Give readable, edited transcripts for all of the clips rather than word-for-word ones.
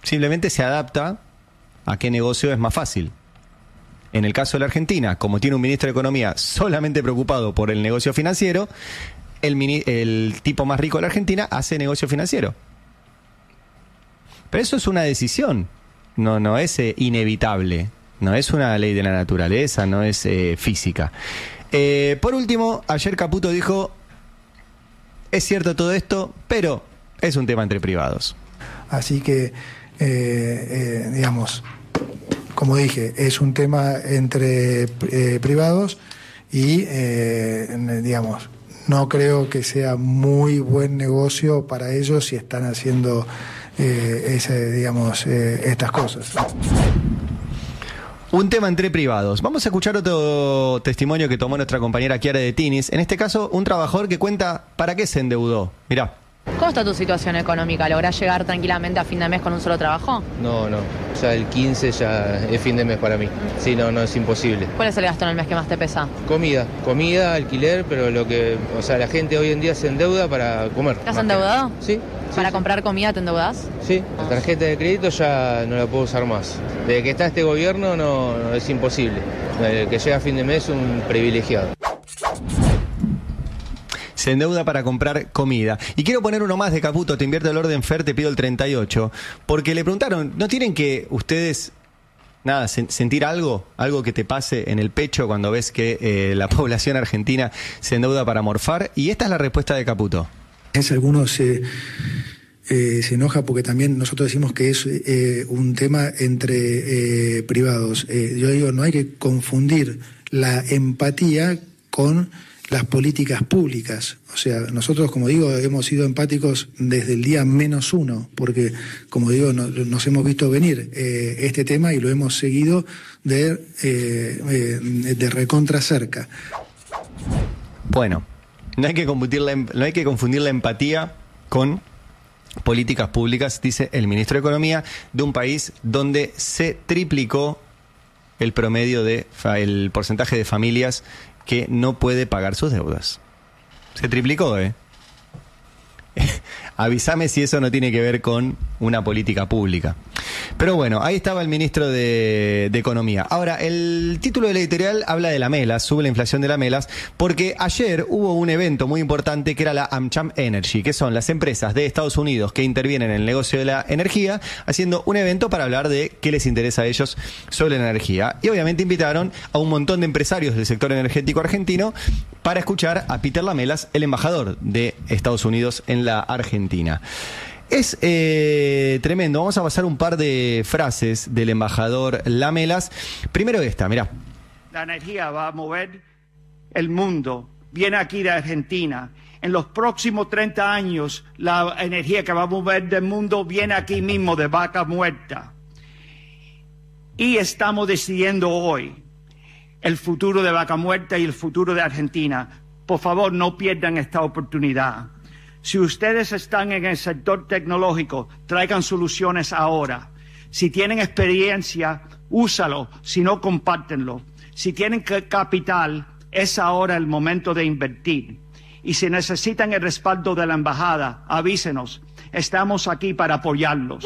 Simplemente se adapta a qué negocio es más fácil. En el caso de la Argentina, como tiene un ministro de Economía solamente preocupado por el negocio financiero, el tipo más rico de la Argentina hace negocio financiero. Pero eso es una decisión, no es inevitable, no es una ley de la naturaleza, no es física. Por último, ayer Caputo dijo, es cierto todo esto, pero es un tema entre privados. Así que, digamos, como dije, es un tema entre privados y, digamos, no creo que sea muy buen negocio para ellos si están haciendo estas cosas. Un tema entre privados. Vamos a escuchar otro testimonio que tomó nuestra compañera Chiara de Tinis. En este caso, un trabajador que cuenta para qué se endeudó. Mirá. ¿Cómo está tu situación económica? ¿Lográs llegar tranquilamente a fin de mes con un solo trabajo? No, ya el 15 ya es fin de mes para mí. Sí, no es imposible. ¿Cuál es el gasto en el mes que más te pesa? Comida, alquiler, pero la gente hoy en día se endeuda para comer. ¿Estás endeudado? Sí. ¿Para comprar comida te endeudas? Sí, la tarjeta de crédito ya no la puedo usar más. Desde que está este gobierno no es imposible. El que llega a fin de mes es un privilegiado. Se endeuda para comprar comida. Y quiero poner uno más de Caputo, te invierto el orden, Fer, te pido el 38, porque le preguntaron, ¿no tienen que ustedes, sentir algo que te pase en el pecho cuando ves que la población argentina se endeuda para morfar? Y esta es la respuesta de Caputo. Algunos se enoja porque también nosotros decimos que es un tema entre privados. Yo digo, no hay que confundir la empatía con las políticas públicas. O sea, nosotros, como digo, hemos sido empáticos desde el día -1, porque, como digo, nos hemos visto venir este tema y lo hemos seguido de recontra cerca. Bueno, no hay que confundir la empatía con políticas públicas, dice el ministro de Economía, de un país donde se triplicó el promedio el porcentaje de familias que no puede pagar sus deudas. Se triplicó, Avísame si eso no tiene que ver con una política pública. Pero bueno, ahí estaba el ministro de Economía. Ahora, el título del editorial habla de la Melas, sube la inflación de la Melas, porque ayer hubo un evento muy importante que era la AmCham Energy, que son las empresas de Estados Unidos que intervienen en el negocio de la energía, haciendo un evento para hablar de qué les interesa a ellos sobre la energía. Y obviamente invitaron a un montón de empresarios del sector energético argentino para escuchar a Peter Lamelas, el embajador de Estados Unidos en la Argentina. Es tremendo. Vamos a pasar un par de frases del embajador Lamelas. Primero esta, mirá. La energía va a mover el mundo. Viene aquí de Argentina. En los próximos 30 años, la energía que va a mover del mundo viene aquí mismo, de Vaca Muerta. Y estamos decidiendo hoy el futuro de Vaca Muerta y el futuro de Argentina. Por favor, no pierdan esta oportunidad. Si ustedes están en el sector tecnológico, traigan soluciones ahora. Si tienen experiencia, úsalo. Si no, compártenlo. Si tienen capital, es ahora el momento de invertir. Y si necesitan el respaldo de la embajada, avísenos. Estamos aquí para apoyarlos.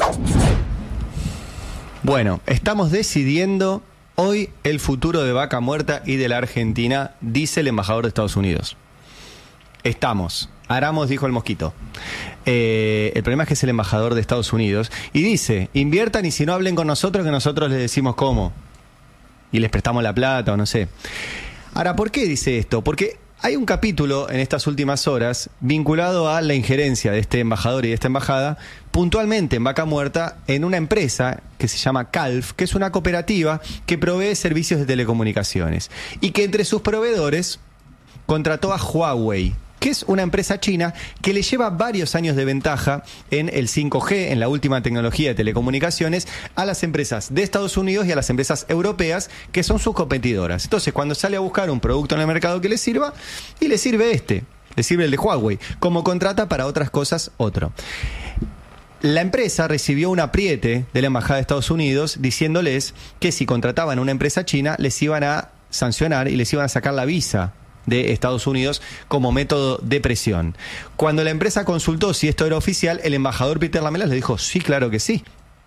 Bueno, estamos decidiendo hoy el futuro de Vaca Muerta y de la Argentina, dice el embajador de Estados Unidos. Estamos. Aramos, dijo el mosquito. El problema es que es el embajador de Estados Unidos y dice, inviertan y si no hablen con nosotros, que nosotros les decimos cómo. Y les prestamos la plata o no sé. Ahora, ¿por qué dice esto? Porque hay un capítulo en estas últimas horas vinculado a la injerencia de este embajador y de esta embajada, puntualmente en Vaca Muerta, en una empresa que se llama Calf, que es una cooperativa que provee servicios de telecomunicaciones y que entre sus proveedores contrató a Huawei, que es una empresa china que le lleva varios años de ventaja en el 5G, en la última tecnología de telecomunicaciones, a las empresas de Estados Unidos y a las empresas europeas, que son sus competidoras. Entonces, cuando sale a buscar un producto en el mercado que le sirva, y le sirve le sirve el de Huawei, como contrata para otras cosas otro. La empresa recibió un apriete de la Embajada de Estados Unidos diciéndoles que si contrataban a una empresa china, les iban a sancionar y les iban a sacar la visa de Estados Unidos como método de presión. Cuando la empresa consultó si esto era oficial, el embajador Peter Lamelas le dijo, sí, claro que sí.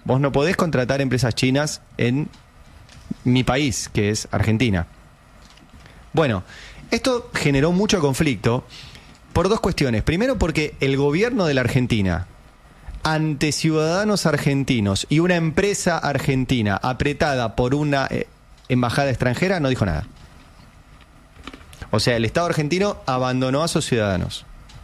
Vos no podés contratar empresas chinas en mi país, que es Argentina. Bueno, esto generó mucho conflicto por dos cuestiones. Primero, porque el gobierno de la Argentina, ante ciudadanos argentinos y una empresa argentina apretada por una embajada extranjera, no dijo nada. O sea, el Estado argentino abandonó a sus ciudadanos,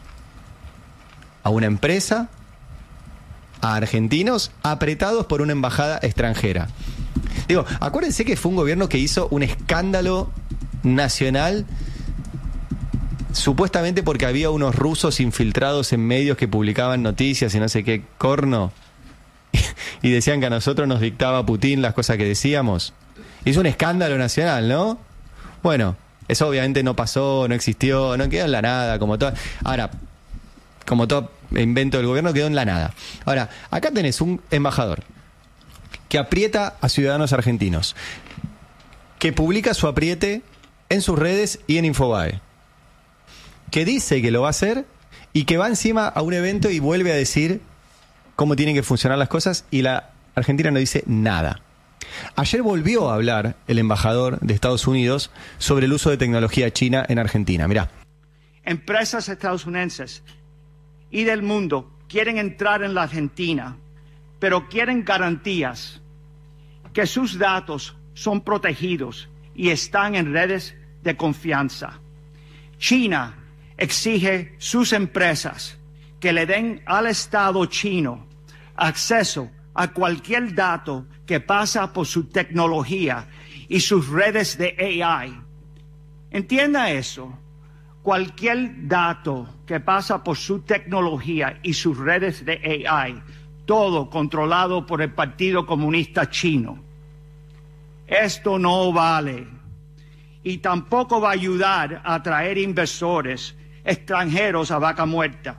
a una empresa, a argentinos apretados por una embajada extranjera. Digo, acuérdense que fue un gobierno que hizo un escándalo nacional, supuestamente porque había unos rusos infiltrados en medios que publicaban noticias y no sé qué corno, y decían que a nosotros nos dictaba Putin las cosas que decíamos. Hizo un escándalo nacional, ¿no? Bueno, eso obviamente no pasó, no existió, no quedó en la nada, como todo. Ahora, como todo invento del gobierno, quedó en la nada. Ahora, acá tenés un embajador que aprieta a ciudadanos argentinos, que publica su apriete en sus redes y en Infobae, que dice que lo va a hacer y que va encima a un evento y vuelve a decir cómo tienen que funcionar las cosas, y la Argentina no dice nada. Ayer volvió a hablar el embajador de Estados Unidos sobre el uso de tecnología china en Argentina. Mirá. Empresas estadounidenses y del mundo quieren entrar en la Argentina, pero quieren garantías que sus datos son protegidos y están en redes de confianza. China exige sus empresas que le den al Estado chino acceso a cualquier dato que pasa por su tecnología y sus redes de AI. Entienda eso. Cualquier dato que pasa por su tecnología y sus redes de AI, todo controlado por el Partido Comunista Chino. Esto no vale. Y tampoco va a ayudar a atraer inversores extranjeros a Vaca Muerta.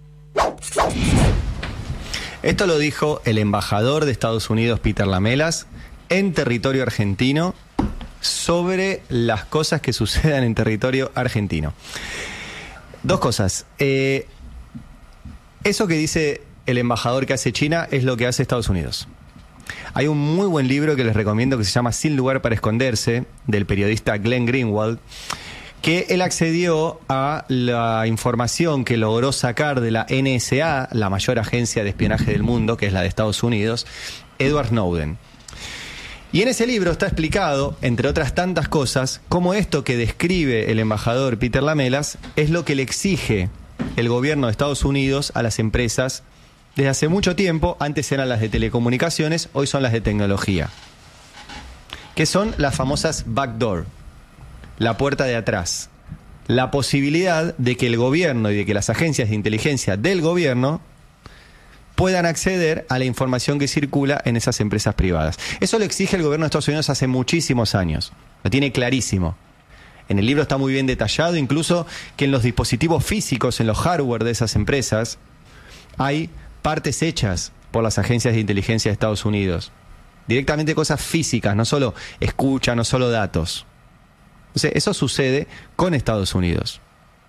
Esto lo dijo el embajador de Estados Unidos, Peter Lamelas, en territorio argentino, sobre las cosas que sucedan en territorio argentino. Dos cosas. Eso que dice el embajador que hace China es lo que hace Estados Unidos. Hay un muy buen libro que les recomiendo que se llama Sin lugar para esconderse, del periodista Glenn Greenwald, que él accedió a la información que logró sacar de la NSA, la mayor agencia de espionaje del mundo, que es la de Estados Unidos, Edward Snowden. Y en ese libro está explicado, entre otras tantas cosas, cómo esto que describe el embajador Peter Lamelas es lo que le exige el gobierno de Estados Unidos a las empresas desde hace mucho tiempo. Antes eran las de telecomunicaciones, hoy son las de tecnología, que son las famosas backdoor, la puerta de atrás, la posibilidad de que el gobierno y de que las agencias de inteligencia del gobierno puedan acceder a la información que circula en esas empresas privadas. Eso lo exige el gobierno de Estados Unidos hace muchísimos años, lo tiene clarísimo. En el libro está muy bien detallado, incluso que en los dispositivos físicos, en los hardware de esas empresas, hay partes hechas por las agencias de inteligencia de Estados Unidos. Directamente cosas físicas, no solo escucha, no solo datos. O sea, eso sucede con Estados Unidos.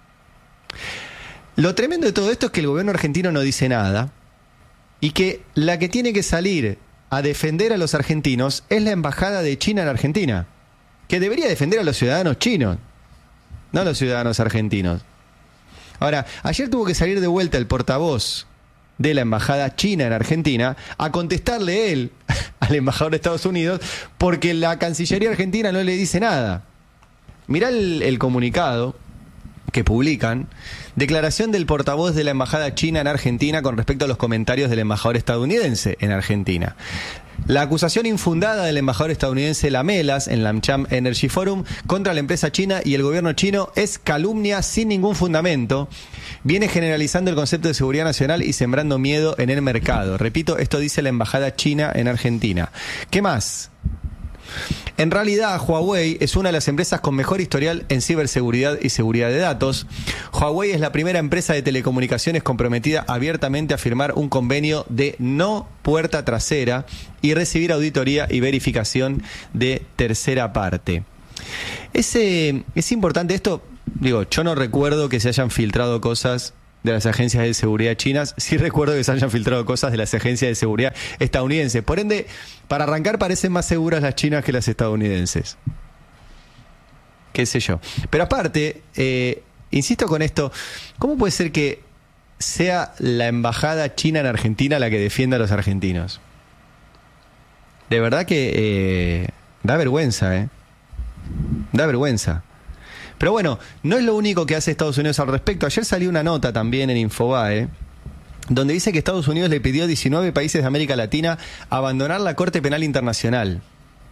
Lo tremendo de todo esto es que el gobierno argentino no dice nada y que la que tiene que salir a defender a los argentinos es la embajada de China en Argentina, que debería defender a los ciudadanos chinos, no a los ciudadanos argentinos. Ahora, ayer tuvo que salir de vuelta el portavoz de la embajada china en Argentina a contestarle él al embajador de Estados Unidos porque la Cancillería argentina no le dice nada. Mirá el comunicado que publican, declaración del portavoz de la embajada china en Argentina con respecto a los comentarios del embajador estadounidense en Argentina. La acusación infundada del embajador estadounidense Lamelas en la AmCham Energy Forum contra la empresa china y el gobierno chino es calumnia sin ningún fundamento. Viene generalizando el concepto de seguridad nacional y sembrando miedo en el mercado. Repito, esto dice la embajada china en Argentina. ¿Qué más? En realidad, Huawei es una de las empresas con mejor historial en ciberseguridad y seguridad de datos. Huawei es la primera empresa de telecomunicaciones comprometida abiertamente a firmar un convenio de no puerta trasera y recibir auditoría y verificación de tercera parte. Es importante esto. Digo, yo no recuerdo que se hayan filtrado cosas de las agencias de seguridad chinas. Sí recuerdo que se hayan filtrado cosas de las agencias de seguridad estadounidenses. Por ende, para arrancar, parecen más seguras las chinas que las estadounidenses. Qué sé yo. Pero aparte, insisto con esto, ¿cómo puede ser que sea la embajada china en Argentina la que defienda a los argentinos? De verdad que da vergüenza, ¿eh? Da vergüenza. Pero bueno, no es lo único que hace Estados Unidos al respecto. Ayer salió una nota también en Infobae, donde dice que Estados Unidos le pidió a 19 países de América Latina abandonar la Corte Penal Internacional.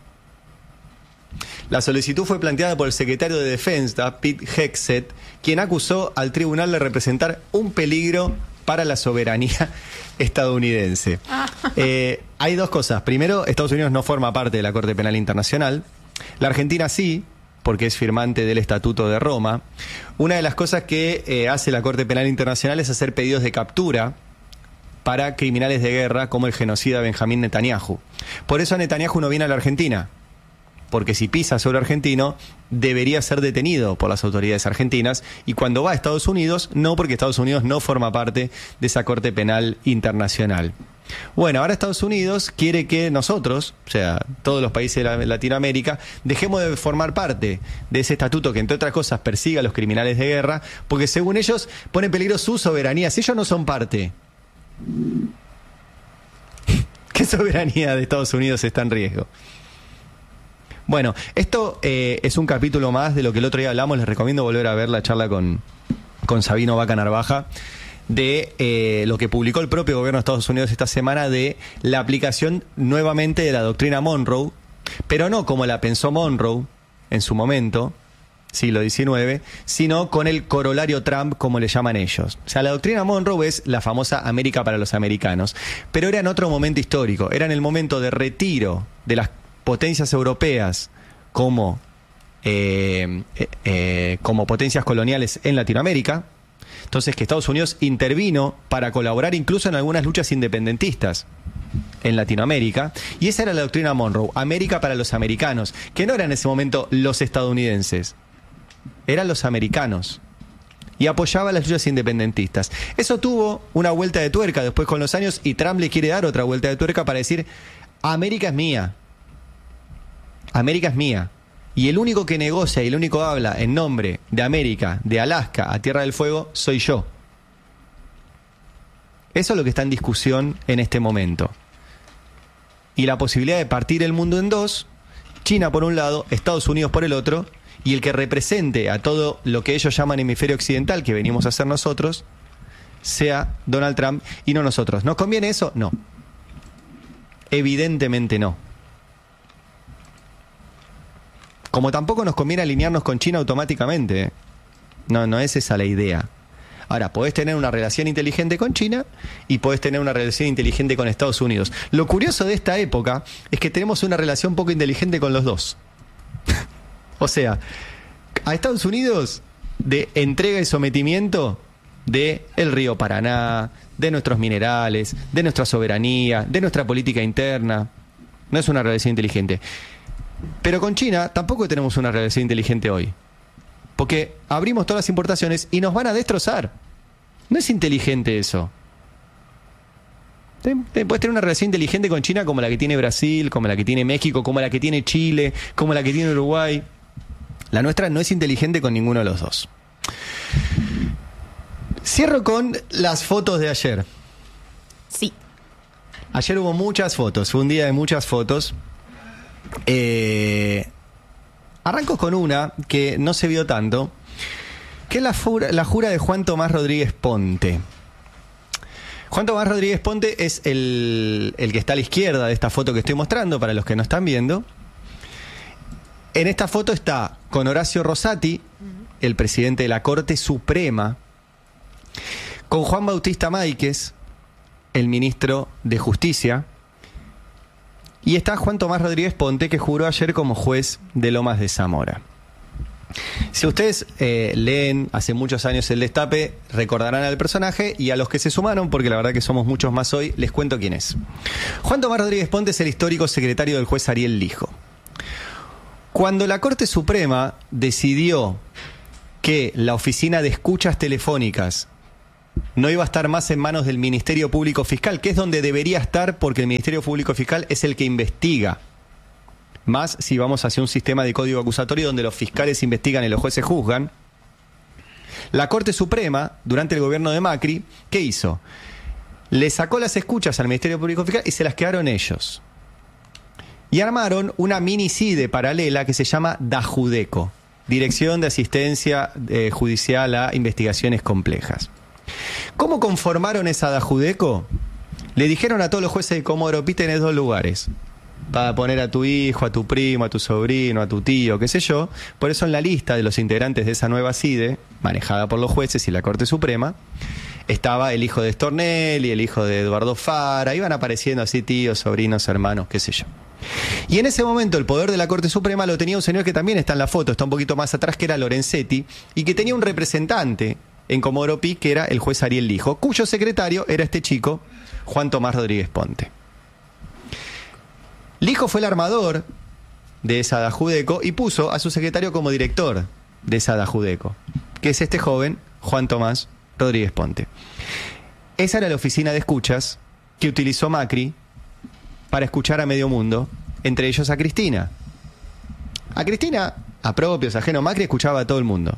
La solicitud fue planteada por el secretario de Defensa, Pete Hegseth, quien acusó al tribunal de representar un peligro para la soberanía estadounidense. Hay dos cosas. Primero, Estados Unidos no forma parte de la Corte Penal Internacional. La Argentina sí, porque es firmante del Estatuto de Roma. Una de las cosas que hace la Corte Penal Internacional es hacer pedidos de captura para criminales de guerra como el genocida Benjamín Netanyahu. Por eso Netanyahu no viene a la Argentina, porque si pisa sobre argentino, debería ser detenido por las autoridades argentinas, y cuando va a Estados Unidos, no, porque Estados Unidos no forma parte de esa Corte Penal Internacional. Bueno, ahora Estados Unidos quiere que nosotros, o sea, todos los países de Latinoamérica, dejemos de formar parte de ese estatuto que, entre otras cosas, persiga a los criminales de guerra, porque según ellos pone en peligro su soberanía. Si ellos no son parte, ¿qué soberanía de Estados Unidos está en riesgo? Bueno, esto es un capítulo más de lo que el otro día hablamos. Les recomiendo volver a ver la charla con Sabino Vaca Narvaja, de lo que publicó el propio gobierno de Estados Unidos esta semana, de la aplicación nuevamente de la doctrina Monroe, pero no como la pensó Monroe en su momento, siglo XIX, sino con el corolario Trump, como le llaman ellos. O sea, la doctrina Monroe es la famosa América para los americanos, pero era en otro momento histórico, era en el momento de retiro de las potencias europeas como potencias coloniales en Latinoamérica. Entonces, que Estados Unidos intervino para colaborar incluso en algunas luchas independentistas en Latinoamérica, y esa era la doctrina Monroe, América para los americanos, que no eran en ese momento los estadounidenses, eran los americanos, y apoyaba las luchas independentistas. Eso tuvo una vuelta de tuerca después con los años, y Trump le quiere dar otra vuelta de tuerca para decir: América es mía, América es mía. Y el único que negocia y el único que habla en nombre de América, de Alaska a Tierra del Fuego, soy yo. Eso es lo que está en discusión en este momento. Y la posibilidad de partir el mundo en dos, China por un lado, Estados Unidos por el otro, y el que represente a todo lo que ellos llaman hemisferio occidental, que venimos a hacer nosotros, sea Donald Trump y no nosotros. ¿Nos conviene eso? No. Evidentemente no. Como tampoco nos conviene alinearnos con China automáticamente, ¿eh? No es esa la idea. Ahora, podés tener una relación inteligente con China y podés tener una relación inteligente con Estados Unidos. Lo curioso de esta época es que tenemos una relación poco inteligente con los dos. O sea, a Estados Unidos, de entrega y sometimiento de el río Paraná, de nuestros minerales, de nuestra soberanía, de nuestra política interna. No es una relación inteligente. Pero con China tampoco tenemos una relación inteligente hoy, porque abrimos todas las importaciones y nos van a destrozar. No es inteligente eso. Puedes tener una relación inteligente con China como la que tiene Brasil, como la que tiene México, como la que tiene Chile, como la que tiene Uruguay. La nuestra no es inteligente con ninguno de los dos. Cierro con las fotos de ayer. Sí. Ayer hubo muchas fotos, fue un día de muchas fotos. Arranco con una que no se vio tanto, que es la jura de Juan Tomás Rodríguez Ponte. Juan Tomás Rodríguez Ponte es el que está a la izquierda de esta foto que estoy mostrando, para los que no están viendo. En esta foto está con Horacio Rosati, el presidente de la Corte Suprema, con Juan Bautista Máiquez, el ministro de Justicia, y está Juan Tomás Rodríguez Ponte, que juró ayer como juez de Lomas de Zamora. Si ustedes leen hace muchos años El Destape, recordarán al personaje, y a los que se sumaron, porque la verdad que somos muchos más hoy, les cuento quién es. Juan Tomás Rodríguez Ponte es el histórico secretario del juez Ariel Lijo. Cuando la Corte Suprema decidió que la oficina de escuchas telefónicas no iba a estar más en manos del Ministerio Público Fiscal, que es donde debería estar, porque el Ministerio Público Fiscal es el que investiga. Más si vamos hacia un sistema de código acusatorio donde los fiscales investigan y los jueces juzgan. La Corte Suprema, durante el gobierno de Macri, ¿qué hizo? Le sacó las escuchas al Ministerio Público Fiscal y se las quedaron ellos. Y armaron una mini CIDE paralela que se llama DAJUDECO, Dirección de Asistencia Judicial a Investigaciones Complejas. ¿Cómo conformaron esa DAJUDECO? Le dijeron a todos los jueces de Comodoro Pi: tenés 2 lugares para poner a tu hijo, a tu primo, a tu sobrino, a tu tío, qué sé yo. Por eso en la lista de los integrantes de esa nueva CIDE, manejada por los jueces y la Corte Suprema, estaba el hijo de Stornelli, el hijo de Eduardo Fara, iban apareciendo así tíos, sobrinos, hermanos, qué sé yo. Y en ese momento el poder de la Corte Suprema lo tenía un señor que también está en la foto, está un poquito más atrás, que era Lorenzetti, y que tenía un representante en Comodoro Pi, que era el juez Ariel Lijo, cuyo secretario era este chico, Juan Tomás Rodríguez Ponte. Lijo fue el armador de esa DAJUDECO y puso a su secretario como director de esa DAJUDECO, que es este joven, Juan Tomás Rodríguez Ponte. Esa era la oficina de escuchas que utilizó Macri para escuchar a medio mundo, entre ellos a Cristina. A Cristina, a propios, ajeno, Macri escuchaba a todo el mundo.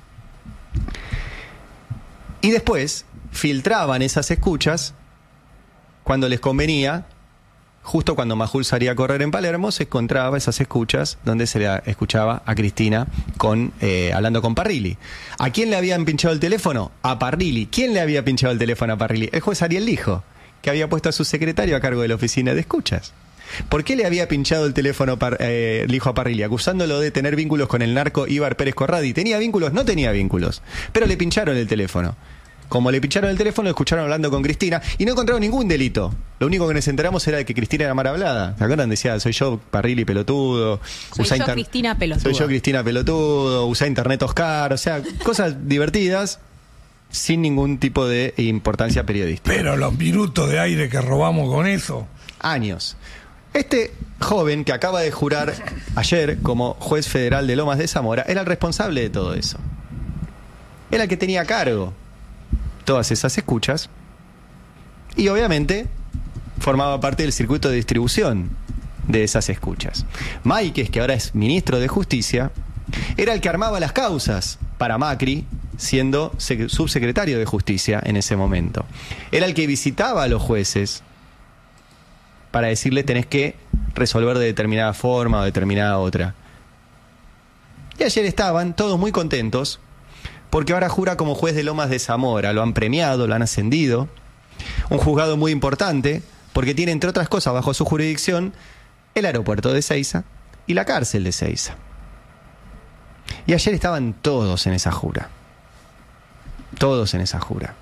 Y después filtraban esas escuchas cuando les convenía. Justo cuando Majul salía a correr en Palermo, se encontraba esas escuchas donde se le escuchaba a Cristina hablando con Parrilli. ¿A quién le habían pinchado el teléfono? A Parrilli. ¿Quién le había pinchado el teléfono a Parrilli? El juez Ariel Lijo, que había puesto a su secretario a cargo de la oficina de escuchas. ¿Por qué le había pinchado el teléfono Lijo a Parrilli? Acusándolo de tener vínculos con el narco Ibar Pérez Corradi. ¿Tenía vínculos? No tenía vínculos. Pero le pincharon el teléfono. Como le pincharon el teléfono, lo escucharon hablando con Cristina y no encontraron ningún delito. Lo único que nos enteramos era de que Cristina era mal hablada. ¿Se acuerdan? Decía: soy yo, Parrilli, pelotudo. Soy yo, Cristina, pelotudo. Soy yo, Cristina, pelotudo. Usá internet, Oscar. O sea, cosas divertidas sin ningún tipo de importancia periodística. Pero los minutos de aire que robamos con eso. Años. Este joven que acaba de jurar ayer como juez federal de Lomas de Zamora era el responsable de todo eso. Era el que tenía a cargo todas esas escuchas y obviamente formaba parte del circuito de distribución de esas escuchas. Máiquez, que ahora es ministro de Justicia, era el que armaba las causas para Macri, siendo subsecretario de Justicia en ese momento. Era el que visitaba a los jueces para decirle: tenés que resolver de determinada forma o determinada otra. Y ayer estaban todos muy contentos porque ahora jura como juez de Lomas de Zamora. Lo han premiado, lo han ascendido. Un juzgado muy importante, porque tiene, entre otras cosas, bajo su jurisdicción, el aeropuerto de Ezeiza y la cárcel de Ezeiza. Y ayer estaban todos en esa jura. Todos en esa jura.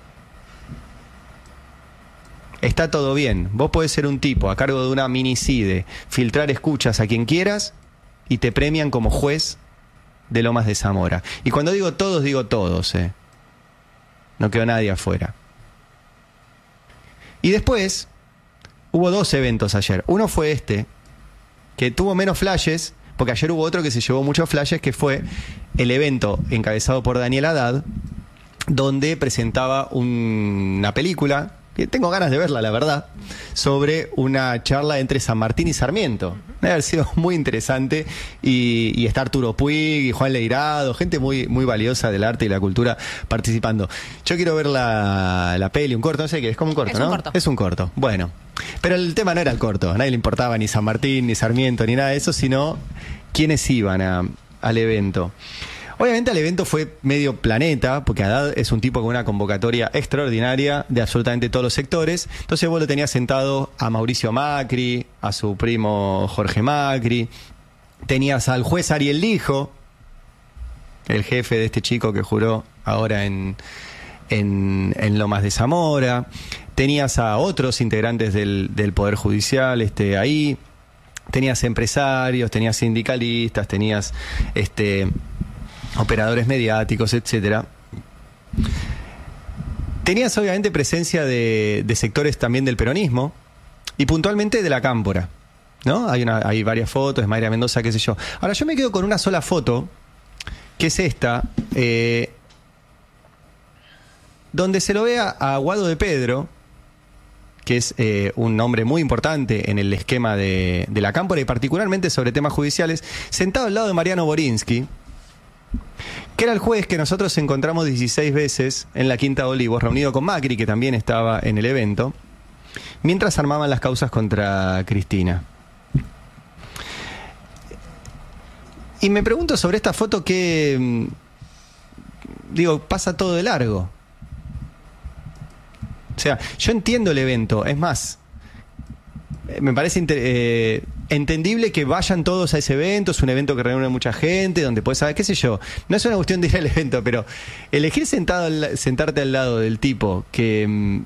Está todo bien. Vos podés ser un tipo a cargo de una minicide, filtrar escuchas a quien quieras y te premian como juez de Lomas de Zamora. Y cuando digo todos, no quedó nadie afuera. Y después hubo 2 eventos ayer. Uno fue este, que tuvo menos flashes, porque ayer hubo otro que se llevó muchos flashes, que fue el evento encabezado por Daniel Haddad, donde presentaba una película, que tengo ganas de verla, la verdad, sobre una charla entre San Martín y Sarmiento. Debe haber sido muy interesante, y está Arturo Puig y Juan Leirado, gente muy, muy valiosa del arte y la cultura participando. Yo quiero ver la peli, un corto, no sé qué, es como un corto, es ¿no? Un corto. Es un corto, bueno. Pero el tema no era el corto, a nadie le importaba ni San Martín, ni Sarmiento, ni nada de eso, sino quiénes iban al evento. Obviamente el evento fue medio planeta, porque Haddad es un tipo con una convocatoria extraordinaria de absolutamente todos los sectores. Entonces vos lo tenías sentado a Mauricio Macri, a su primo Jorge Macri, tenías al juez Ariel Lijo, el jefe de este chico que juró ahora en Lomas de Zamora, tenías a otros integrantes del Poder Judicial ahí, tenías empresarios, tenías sindicalistas, tenías operadores mediáticos, etcétera. Tenías obviamente presencia de sectores también del peronismo y puntualmente de la Cámpora, ¿no? Hay varias fotos, Mayra Mendoza, qué sé yo. Ahora yo me quedo con una sola foto, que es esta, donde se lo ve a Guado de Pedro, que es un nombre muy importante en el esquema de la Cámpora y particularmente sobre temas judiciales, sentado al lado de Mariano Borinsky, que era el juez que nosotros encontramos 16 veces en la Quinta de Olivos, reunido con Macri, que también estaba en el evento, mientras armaban las causas contra Cristina. Y me pregunto sobre esta foto que, pasa todo de largo. O sea, yo entiendo el evento, es más, me parece entendible que vayan todos a ese evento, es un evento que reúne mucha gente, donde puedes saber, qué sé yo, no es una cuestión de ir al evento, pero elegir sentarte al lado del tipo que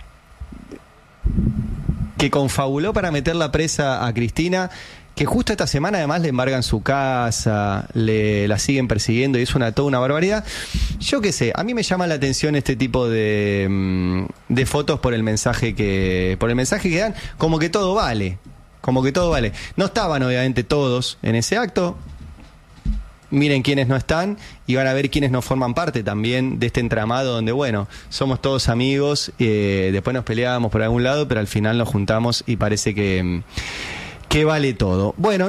confabuló para meter la presa a Cristina, que justo esta semana además le embargan su casa, la siguen persiguiendo y es toda una barbaridad. Yo qué sé, a mí me llama la atención este tipo de fotos por el mensaje que dan, como que todo vale. No estaban obviamente todos en ese acto. Miren quiénes no están y van a ver quiénes no forman parte también de este entramado donde, bueno, somos todos amigos, después nos peleábamos por algún lado, pero al final nos juntamos y parece que vale todo. Bueno,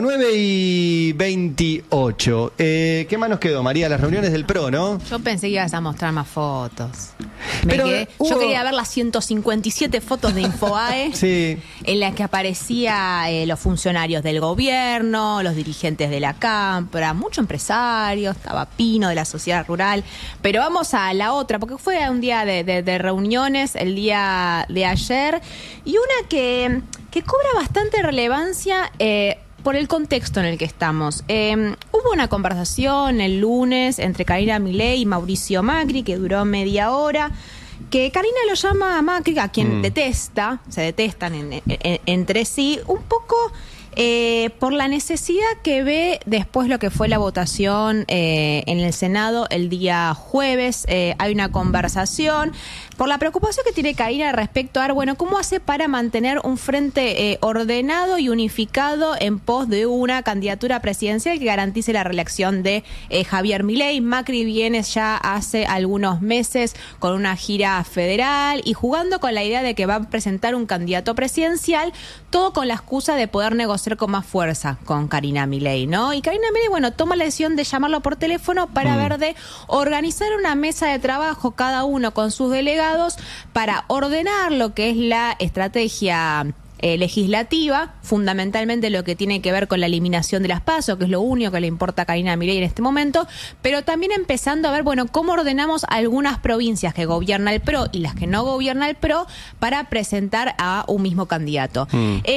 9:28. ¿Qué más nos quedó, María? Las reuniones del PRO, ¿no? Yo pensé que ibas a mostrar más fotos. Yo quería ver las 157 fotos de Infobae sí, en las que aparecían los funcionarios del gobierno, los dirigentes de la Cámpora, muchos empresarios, estaba Pino de la sociedad rural. Pero vamos a la otra, porque fue un día de reuniones el día de ayer y una que cobra bastante relevancia por el contexto en el que estamos. Hubo una conversación el lunes entre Karina Milei y Mauricio Macri que duró media hora, que Karina lo llama a Macri, a quien se detestan entre sí, un poco por la necesidad que ve después lo que fue la votación en el Senado el día jueves. Hay una conversación por la preocupación que tiene Karina respecto a, cómo hace para mantener un frente ordenado y unificado en pos de una candidatura presidencial que garantice la reelección de Javier Milei. Macri viene ya hace algunos meses con una gira federal y jugando con la idea de que va a presentar un candidato presidencial, todo con la excusa de poder negociar con más fuerza con Karina Milei, ¿no? Y Karina Milei, toma la decisión de llamarlo por teléfono para ver de organizar una mesa de trabajo, cada uno con sus delegados, para ordenar lo que es la estrategia legislativa, fundamentalmente lo que tiene que ver con la eliminación de las PASO, que es lo único que le importa a Karina Milei en este momento, pero también empezando a ver, cómo ordenamos algunas provincias que gobierna el PRO y las que no gobierna el PRO para presentar a un mismo candidato.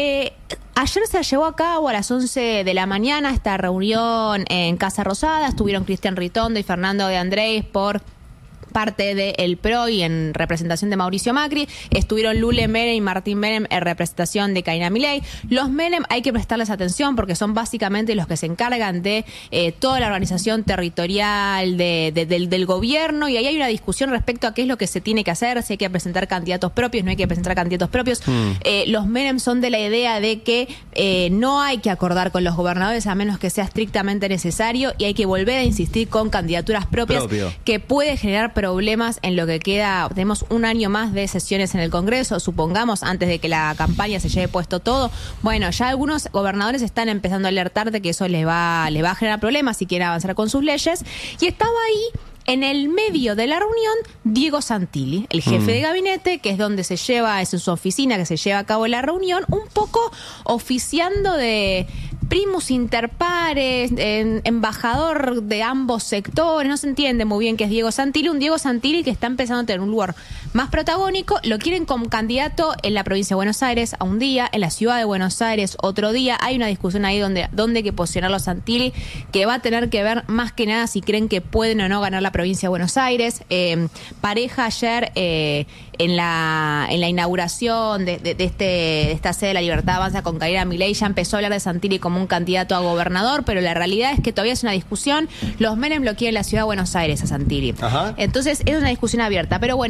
Ayer se llevó a cabo a las 11 de la mañana esta reunión en Casa Rosada. Estuvieron Cristian Ritondo y Fernando de Andrés por parte del PRO y en representación de Mauricio Macri. Estuvieron Lule Menem y Martín Menem en representación de Karina Milei. Los Menem hay que prestarles atención porque son básicamente los que se encargan de toda la organización territorial del gobierno, y ahí hay una discusión respecto a qué es lo que se tiene que hacer, si hay que presentar candidatos propios, no hay que presentar candidatos propios. Los Menem son de la idea de que no hay que acordar con los gobernadores a menos que sea estrictamente necesario, y hay que volver a insistir con candidaturas propias que puede generar problemas en lo que queda. Tenemos un año más de sesiones en el Congreso, supongamos, antes de que la campaña se lleve puesto todo. Ya algunos gobernadores están empezando a alertar de que eso les va a generar problemas si quieren avanzar con sus leyes. Y estaba ahí, en el medio de la reunión, Diego Santilli, el jefe de gabinete, que es donde es en su oficina que se lleva a cabo la reunión, un poco oficiando de primus inter pares, embajador de ambos sectores. No se entiende muy bien qué es Diego Santilli. Un Diego Santilli que está empezando a tener un lugar más protagónico. Lo quieren como candidato en la provincia de Buenos Aires a un día, en la ciudad de Buenos Aires otro día. Hay una discusión ahí donde hay que posicionarlo a Santilli, que va a tener que ver más que nada si creen que pueden o no ganar la provincia de Buenos Aires. Pareja ayer en la inauguración de esta sede de La Libertad Avanza con Karina Milei ya empezó a hablar de Santilli como un candidato a gobernador, pero la realidad es que todavía es una discusión. Los Menem lo quieren en la ciudad de Buenos Aires a Santilli. Entonces es una discusión abierta. Pero quiero que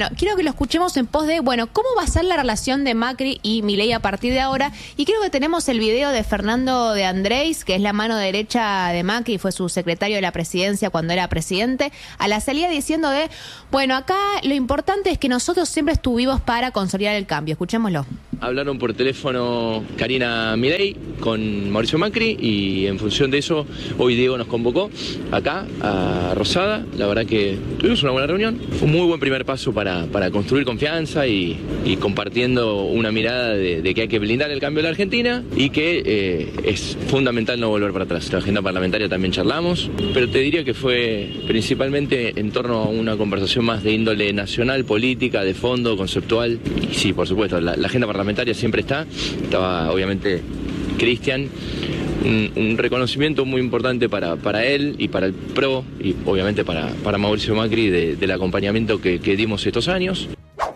lo escuchemos en pos de, bueno, ¿cómo va a ser la relación de Macri y Milei a partir de ahora? Y creo que tenemos el video de Fernando de Andrés, que es la mano derecha de Macri, fue su secretario de la presidencia cuando era presidente, a la salida diciendo de, bueno, acá lo importante es que nosotros siempre estuvimos para consolidar el cambio. Escuchémoslo. Hablaron por teléfono Karina Milei con Mauricio Macri y en función de eso hoy Diego nos convocó acá a Rosada. La verdad que tuvimos una buena reunión. Fue un muy buen primer paso para construir confianza y compartiendo una mirada de que hay que blindar el cambio de la Argentina y que es fundamental no volver para atrás. La agenda parlamentaria también charlamos, pero te diría que fue principalmente en torno a una conversación más de índole nacional, política, de fondo, conceptual. Y sí, por supuesto, la agenda parlamentaria siempre estaba obviamente Cristian, un reconocimiento muy importante para él y para el PRO y obviamente para Mauricio Macri del acompañamiento que dimos estos años.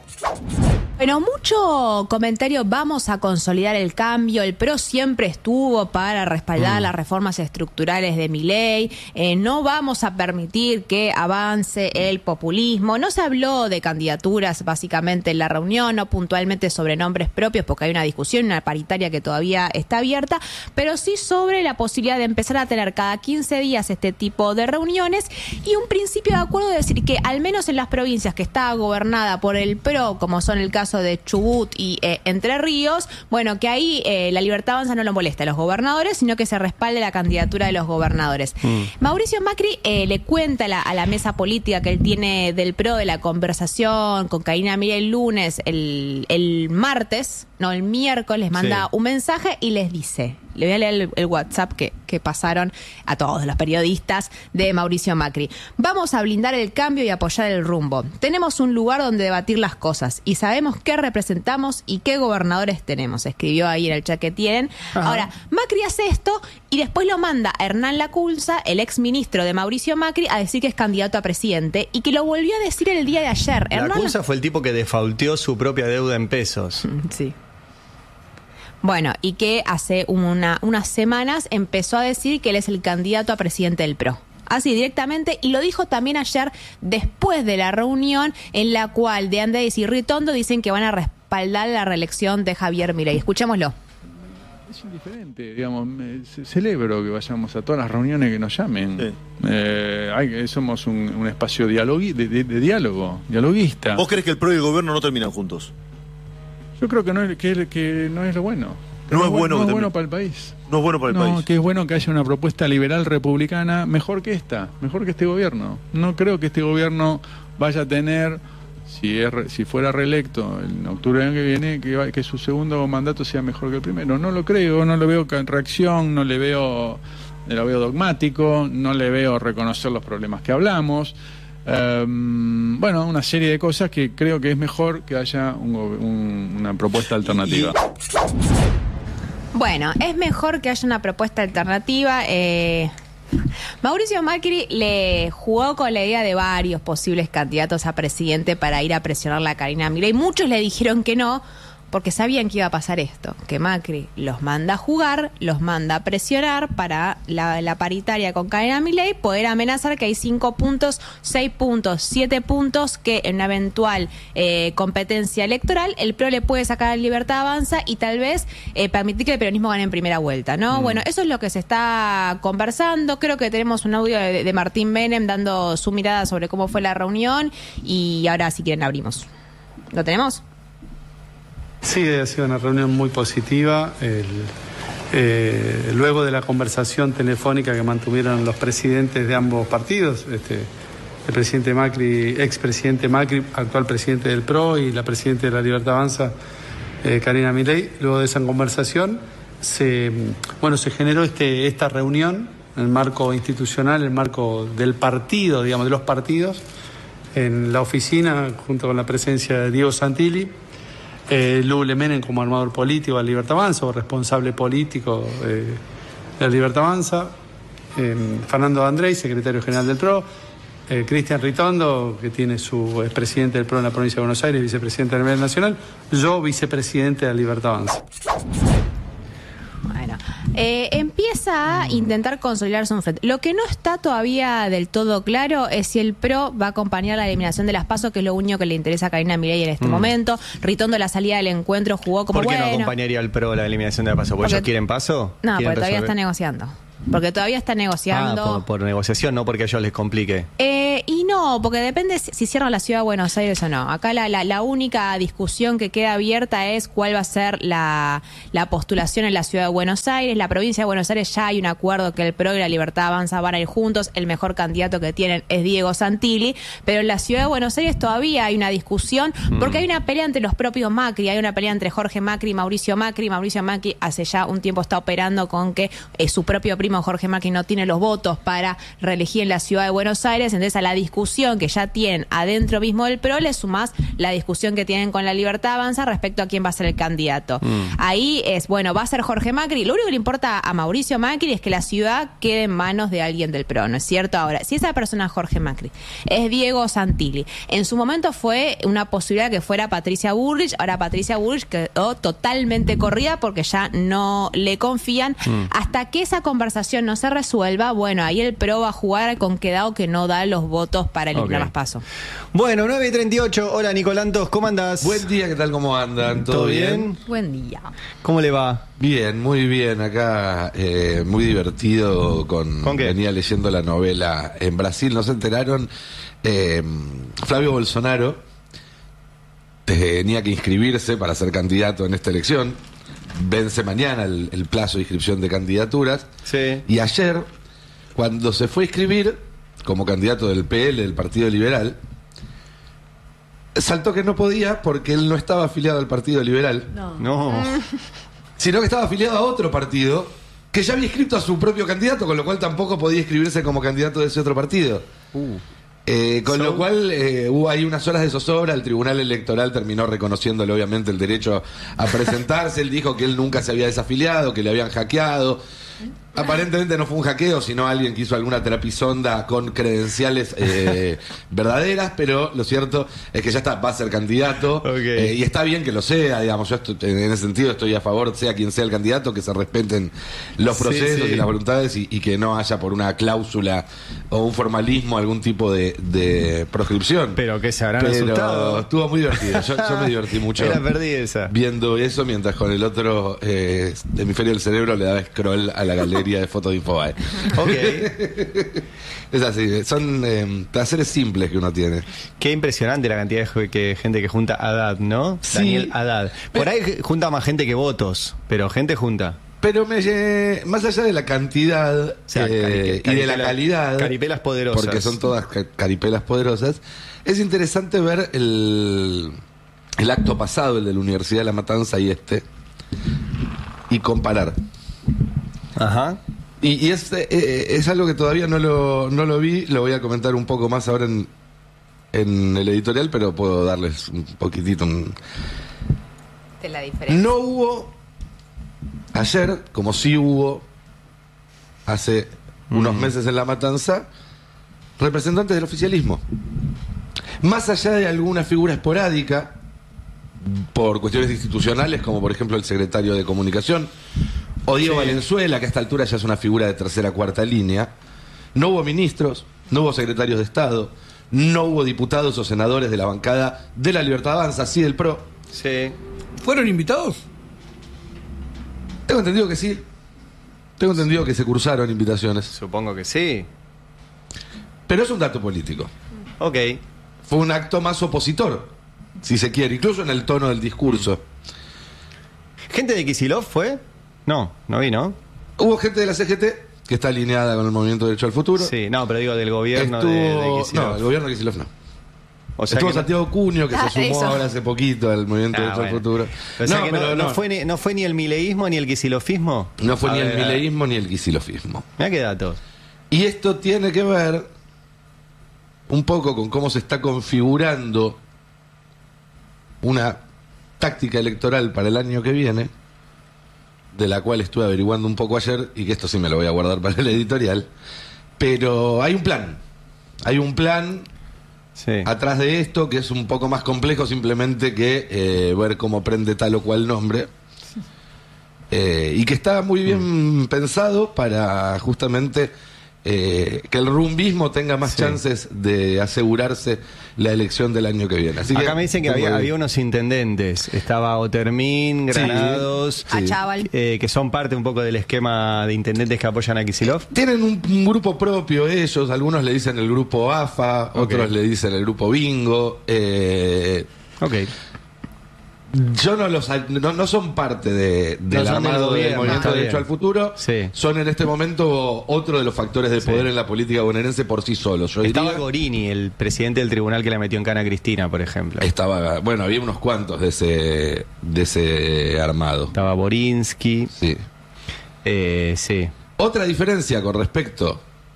Bueno, mucho comentario, vamos a consolidar el cambio, el PRO siempre estuvo para respaldar las reformas estructurales de Milei, no vamos a permitir que avance el populismo, no se habló de candidaturas básicamente en la reunión, no puntualmente sobre nombres propios porque hay una discusión, una paritaria que todavía está abierta, pero sí sobre la posibilidad de empezar a tener cada 15 días este tipo de reuniones y un principio de acuerdo de decir que al menos en las provincias que está gobernada por el PRO, como son el caso de Chubut y Entre Ríos, bueno, que ahí la Libertad Avanza no lo molesta a los gobernadores, sino que se respalde la candidatura de los gobernadores. Mauricio Macri le cuenta a la mesa política que él tiene del PRO de la conversación con Karina Milei el lunes, el martes, no, el miércoles, manda un mensaje y les dice, le voy a leer el WhatsApp que pasaron a todos los periodistas de Mauricio Macri. Vamos a blindar el cambio y apoyar el rumbo. Tenemos un lugar donde debatir las cosas y sabemos qué representamos y qué gobernadores tenemos. Escribió ahí en el chat que tienen. Ajá. Ahora, Macri hace esto y después lo manda a Hernán Lacunza, el exministro de Mauricio Macri, a decir que es candidato a presidente y que lo volvió a decir el día de ayer. Lacunza fue el tipo que defaulteó su propia deuda en pesos. Sí. Bueno, y que hace unas semanas empezó a decir que él es el candidato a presidente del PRO. Así directamente, y lo dijo también ayer después de la reunión en la cual De Andrés y Ritondo dicen que van a respaldar la reelección de Javier Milei. Escuchémoslo. Es indiferente, digamos, celebro que vayamos a todas las reuniones que nos llamen. Sí. Somos un espacio de diálogo, dialoguista. ¿Vos crees que el PRO y el gobierno no terminan juntos? Yo creo que no es lo bueno. No es bueno para el país. No es bueno para el país. No, que es bueno que haya una propuesta liberal republicana mejor que este gobierno. No creo que este gobierno vaya a tener, si fuera reelecto en octubre del año que viene, que su segundo mandato sea mejor que el primero. No lo creo, no lo veo en reacción, lo veo dogmático, no le veo reconocer los problemas que hablamos. Bueno, una serie de cosas que creo que es mejor que haya una propuesta alternativa. Bueno, es mejor que haya una propuesta alternativa. Mauricio Macri le jugó con la idea de varios posibles candidatos a presidente para ir a presionar a Karina Milei. Muchos le dijeron que no, porque sabían que iba a pasar esto, que Macri los manda a jugar, los manda a presionar para la paritaria con Karina Milei, poder amenazar que hay 5 puntos, 6 puntos, 7 puntos que en una eventual competencia electoral el PRO le puede sacar a Libertad Avanza y tal vez permitir que el peronismo gane en primera vuelta, ¿no? Bueno, eso es lo que se está conversando. Creo que tenemos un audio de Martín Menem dando su mirada sobre cómo fue la reunión y ahora si quieren abrimos. ¿Lo tenemos? Sí, ha sido una reunión muy positiva. Luego de la conversación telefónica que mantuvieron los presidentes de ambos partidos, el presidente Macri, expresidente Macri, actual presidente del PRO, y la presidenta de la Libertad Avanza, Karina Milei, luego de esa conversación se generó esta reunión en el marco institucional, en el marco del partido, digamos, de los partidos, en la oficina, junto con la presencia de Diego Santilli, Lule Menem como armador político de la Libertad Avanza o responsable político de la Libertad Avanza, Fernando Andrés, secretario general del PRO, Cristian Ritondo, que es presidente del PRO en la provincia de Buenos Aires, vicepresidente a nivel nacional, yo vicepresidente de la Libertad Avanza. Bueno, Empieza a intentar consolidarse un frente. Lo que no está todavía del todo claro es si el PRO va a acompañar la eliminación de las PASO, que es lo único que le interesa a Karina Milei en este momento. Ritondo, la salida del encuentro, jugó como ¿Por qué bueno. no acompañaría al PRO la eliminación de la PASO? ¿Porque ellos quieren PASO? No, ¿Quieren porque todavía resolver? está negociando. Porque todavía está negociando. Por negociación, no porque a ellos les complique. Y no, porque depende si cierran la ciudad de Buenos Aires o no. Acá la única discusión que queda abierta es cuál va a ser la postulación en la ciudad de Buenos Aires. La provincia de Buenos Aires ya hay un acuerdo que el PRO y la Libertad Avanza van a ir juntos. El mejor candidato que tienen es Diego Santilli. Pero en la ciudad de Buenos Aires todavía hay una discusión porque hay una pelea entre los propios Macri. Hay una pelea entre Jorge Macri y Mauricio Macri. Mauricio Macri hace ya un tiempo está operando con que su propio primo Jorge Macri no tiene los votos para reelegir en la ciudad de Buenos Aires. Entonces a la discusión que ya tienen adentro mismo del PRO le sumás la discusión que tienen con la Libertad Avanza respecto a quién va a ser el candidato. Ahí es, bueno, va a ser Jorge Macri. Lo único que le importa a Mauricio Macri es que la ciudad quede en manos de alguien del PRO, ¿no es cierto? Ahora, si esa persona es Jorge Macri, es Diego Santilli. En su momento fue una posibilidad que fuera Patricia Bullrich. Ahora Patricia Bullrich quedó totalmente corrida porque ya no le confían. Hasta que esa conversación no se resuelva, bueno, ahí el PRO va a jugar con quedado que no da los votos para eliminar las PASO. Bueno, 9:38. Hola, Nicolantos, ¿cómo andás? Buen día, ¿qué tal? ¿Cómo andan? ¿Todo bien? Buen día. ¿Cómo le va? Bien, muy bien. Acá muy divertido ¿Con qué? Venía leyendo la novela en Brasil. ¿No se enteraron? Flavio Bolsonaro tenía que inscribirse para ser candidato en esta elección. Vence mañana el plazo de inscripción de candidaturas. Sí. Y ayer, cuando se fue a inscribir como candidato del PL, del Partido Liberal, saltó que no podía porque él no estaba afiliado al Partido Liberal. No. Sino que estaba afiliado a otro partido que ya había inscrito a su propio candidato, con lo cual tampoco podía inscribirse como candidato de ese otro partido. Con lo cual hubo ahí unas horas de zozobra. El Tribunal Electoral terminó reconociéndole obviamente el derecho a presentarse. Él dijo que él nunca se había desafiliado, que le habían hackeado. Aparentemente no fue un hackeo, sino alguien que hizo alguna trapisonda con credenciales verdaderas, pero lo cierto es que ya está, va a ser candidato. Y está bien que lo sea, digamos. Yo en ese sentido estoy a favor, sea quien sea el candidato, que se respeten los procesos y las voluntades y que no haya por una cláusula o un formalismo algún tipo de proscripción. Pero que se habrán asustado. Estuvo muy divertido. Yo me divertí mucho. La perdí esa. Viendo eso, mientras con el otro hemisferio del cerebro le daba scroll a la galería de fotos de Infobae. Es así, son placeres simples que uno tiene. Qué impresionante la cantidad de gente que junta Haddad, ¿no? Sí. Daniel Haddad. Por ahí junta más gente que votos, pero gente junta. Pero más allá de la cantidad y de la calidad, caripelas poderosas, porque son todas caripelas poderosas, es interesante ver el acto pasado, el de la Universidad de La Matanza y comparar. Ajá. Y es algo que todavía no lo vi, lo voy a comentar un poco más ahora en el editorial, pero puedo darles un poquitito De la diferencia. No hubo ayer, como sí hubo hace unos meses en La Matanza, representantes del oficialismo. Más allá de alguna figura esporádica, por cuestiones institucionales, como por ejemplo el secretario de Comunicación, o Diego Valenzuela, que a esta altura ya es una figura de tercera o cuarta línea, no hubo ministros, no hubo secretarios de Estado, no hubo diputados o senadores de la bancada de la Libertad Avanza, sí del PRO. Sí. ¿Fueron invitados? Tengo entendido que sí. Tengo entendido que se cursaron invitaciones. Supongo que sí. Pero es un dato político. Ok. Fue un acto más opositor, si se quiere, incluso en el tono del discurso. ¿Gente de Kicillof fue? No vi, ¿no? Hubo gente de la CGT que está alineada con el Movimiento Derecho al Futuro. Sí, no, pero digo del gobierno de Kicillof. No, el gobierno de Kicillof no. O sea estuvo que Santiago Cuño, que se sumó eso. ahora hace poquito al Movimiento Derecho al Futuro. O sea que no fue ni el mileísmo ni el kicilofismo. No fue ni el mileísmo ni el kicilofismo. Mirá qué datos. Y esto tiene que ver un poco con cómo se está configurando una táctica electoral para el año que viene, de la cual estuve averiguando un poco ayer, y que esto sí me lo voy a guardar para el editorial. Pero hay un plan. Hay un plan atrás de esto que es un poco más complejo simplemente que ver cómo prende tal o cual nombre. y que está muy bien pensado para justamente que el rumbismo tenga más chances de asegurarse la elección del año que viene. Así acá que me dicen que había unos intendentes, estaba Otermín, Granados, Achával, que son parte un poco del esquema de intendentes que apoyan a Kicillof. Tienen un grupo propio ellos, algunos le dicen el grupo AFA, otros le dicen el grupo Bingo. Yo no son parte del armado del Movimiento Derecho al Futuro. Son en este momento otro de los factores de poder en la política bonaerense por sí solos. Estaba Gorini, el presidente del tribunal que le metió en cana a Cristina, por ejemplo. Había unos cuantos de ese armado. Estaba Borinsky. Sí. Otra diferencia con respecto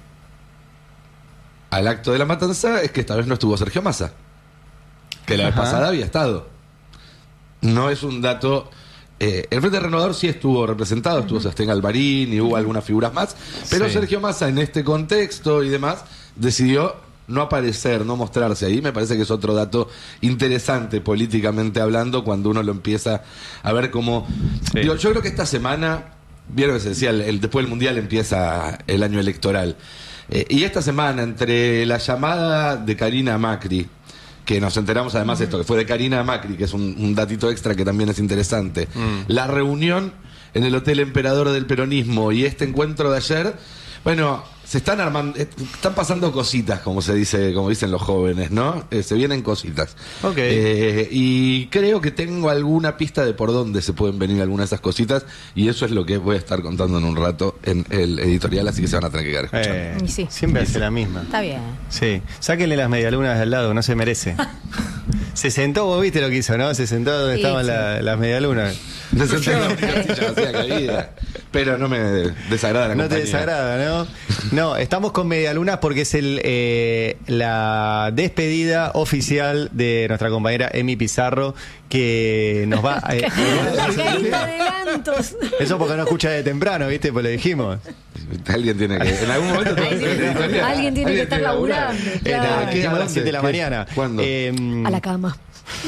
al acto de la matanza es que esta vez no estuvo Sergio Massa, que la vez pasada había estado. No es un dato. El Frente Renovador sí estuvo representado, estuvo Sebastián Galvarín y hubo algunas figuras más, pero Sergio Massa en este contexto y demás decidió no aparecer, no mostrarse ahí. Me parece que es otro dato interesante políticamente hablando cuando uno lo empieza a ver como... Digo, yo creo que esta semana, vieron que se decía, después del Mundial empieza el año electoral, y esta semana entre la llamada de Karina Macri, que nos enteramos además esto, que fue de Karina Macri, que es un datito extra que también es interesante. La reunión en el Hotel Emperador del Peronismo y este encuentro de ayer, bueno, se están armando, están pasando cositas, como dicen los jóvenes, ¿no? Se vienen cositas. Y creo que tengo alguna pista de por dónde se pueden venir algunas de esas cositas, y eso es lo que voy a estar contando en un rato en el editorial, así que se van a tener que quedar escuchando. Siempre hace la misma. Está bien. Sí, sáquenle las medialunas de al lado, no se merece. Se sentó, vos viste lo que hizo, ¿no? Se sentó donde estaban las medialunas. Se sentó en la única silla vacía que había. Pero no me desagrada la compañía. No te desagrada, ¿no? No, estamos con medialunas porque es la despedida oficial de nuestra compañera Emi Pizarro, que nos va a... adelantos. Eso porque no escucha de temprano, ¿viste? Pues lo dijimos. Alguien tiene que... En algún momento... Alguien tiene que estar laburando. Claro. ¿Qué, a las 7 de la mañana? ¿Cuándo? A la cama.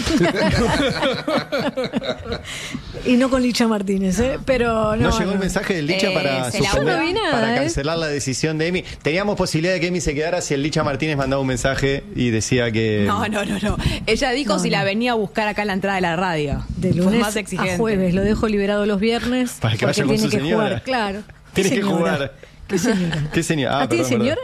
Y no con Licha Martínez, pero no. ¿No llegó el mensaje del Licha para cancelar la decisión de Emi? Teníamos posibilidad de que Emi se quedara si el Licha Martínez mandaba un mensaje y decía que... No. Ella dijo si la venía a buscar acá en la entrada de la radio. De lunes más exigente. A jueves, lo dejo liberado los viernes. Para que vaya con su señora. Jugar, claro. Tiene que jugar. ¿Qué señora? ¿Qué señora? ¿A ti señora?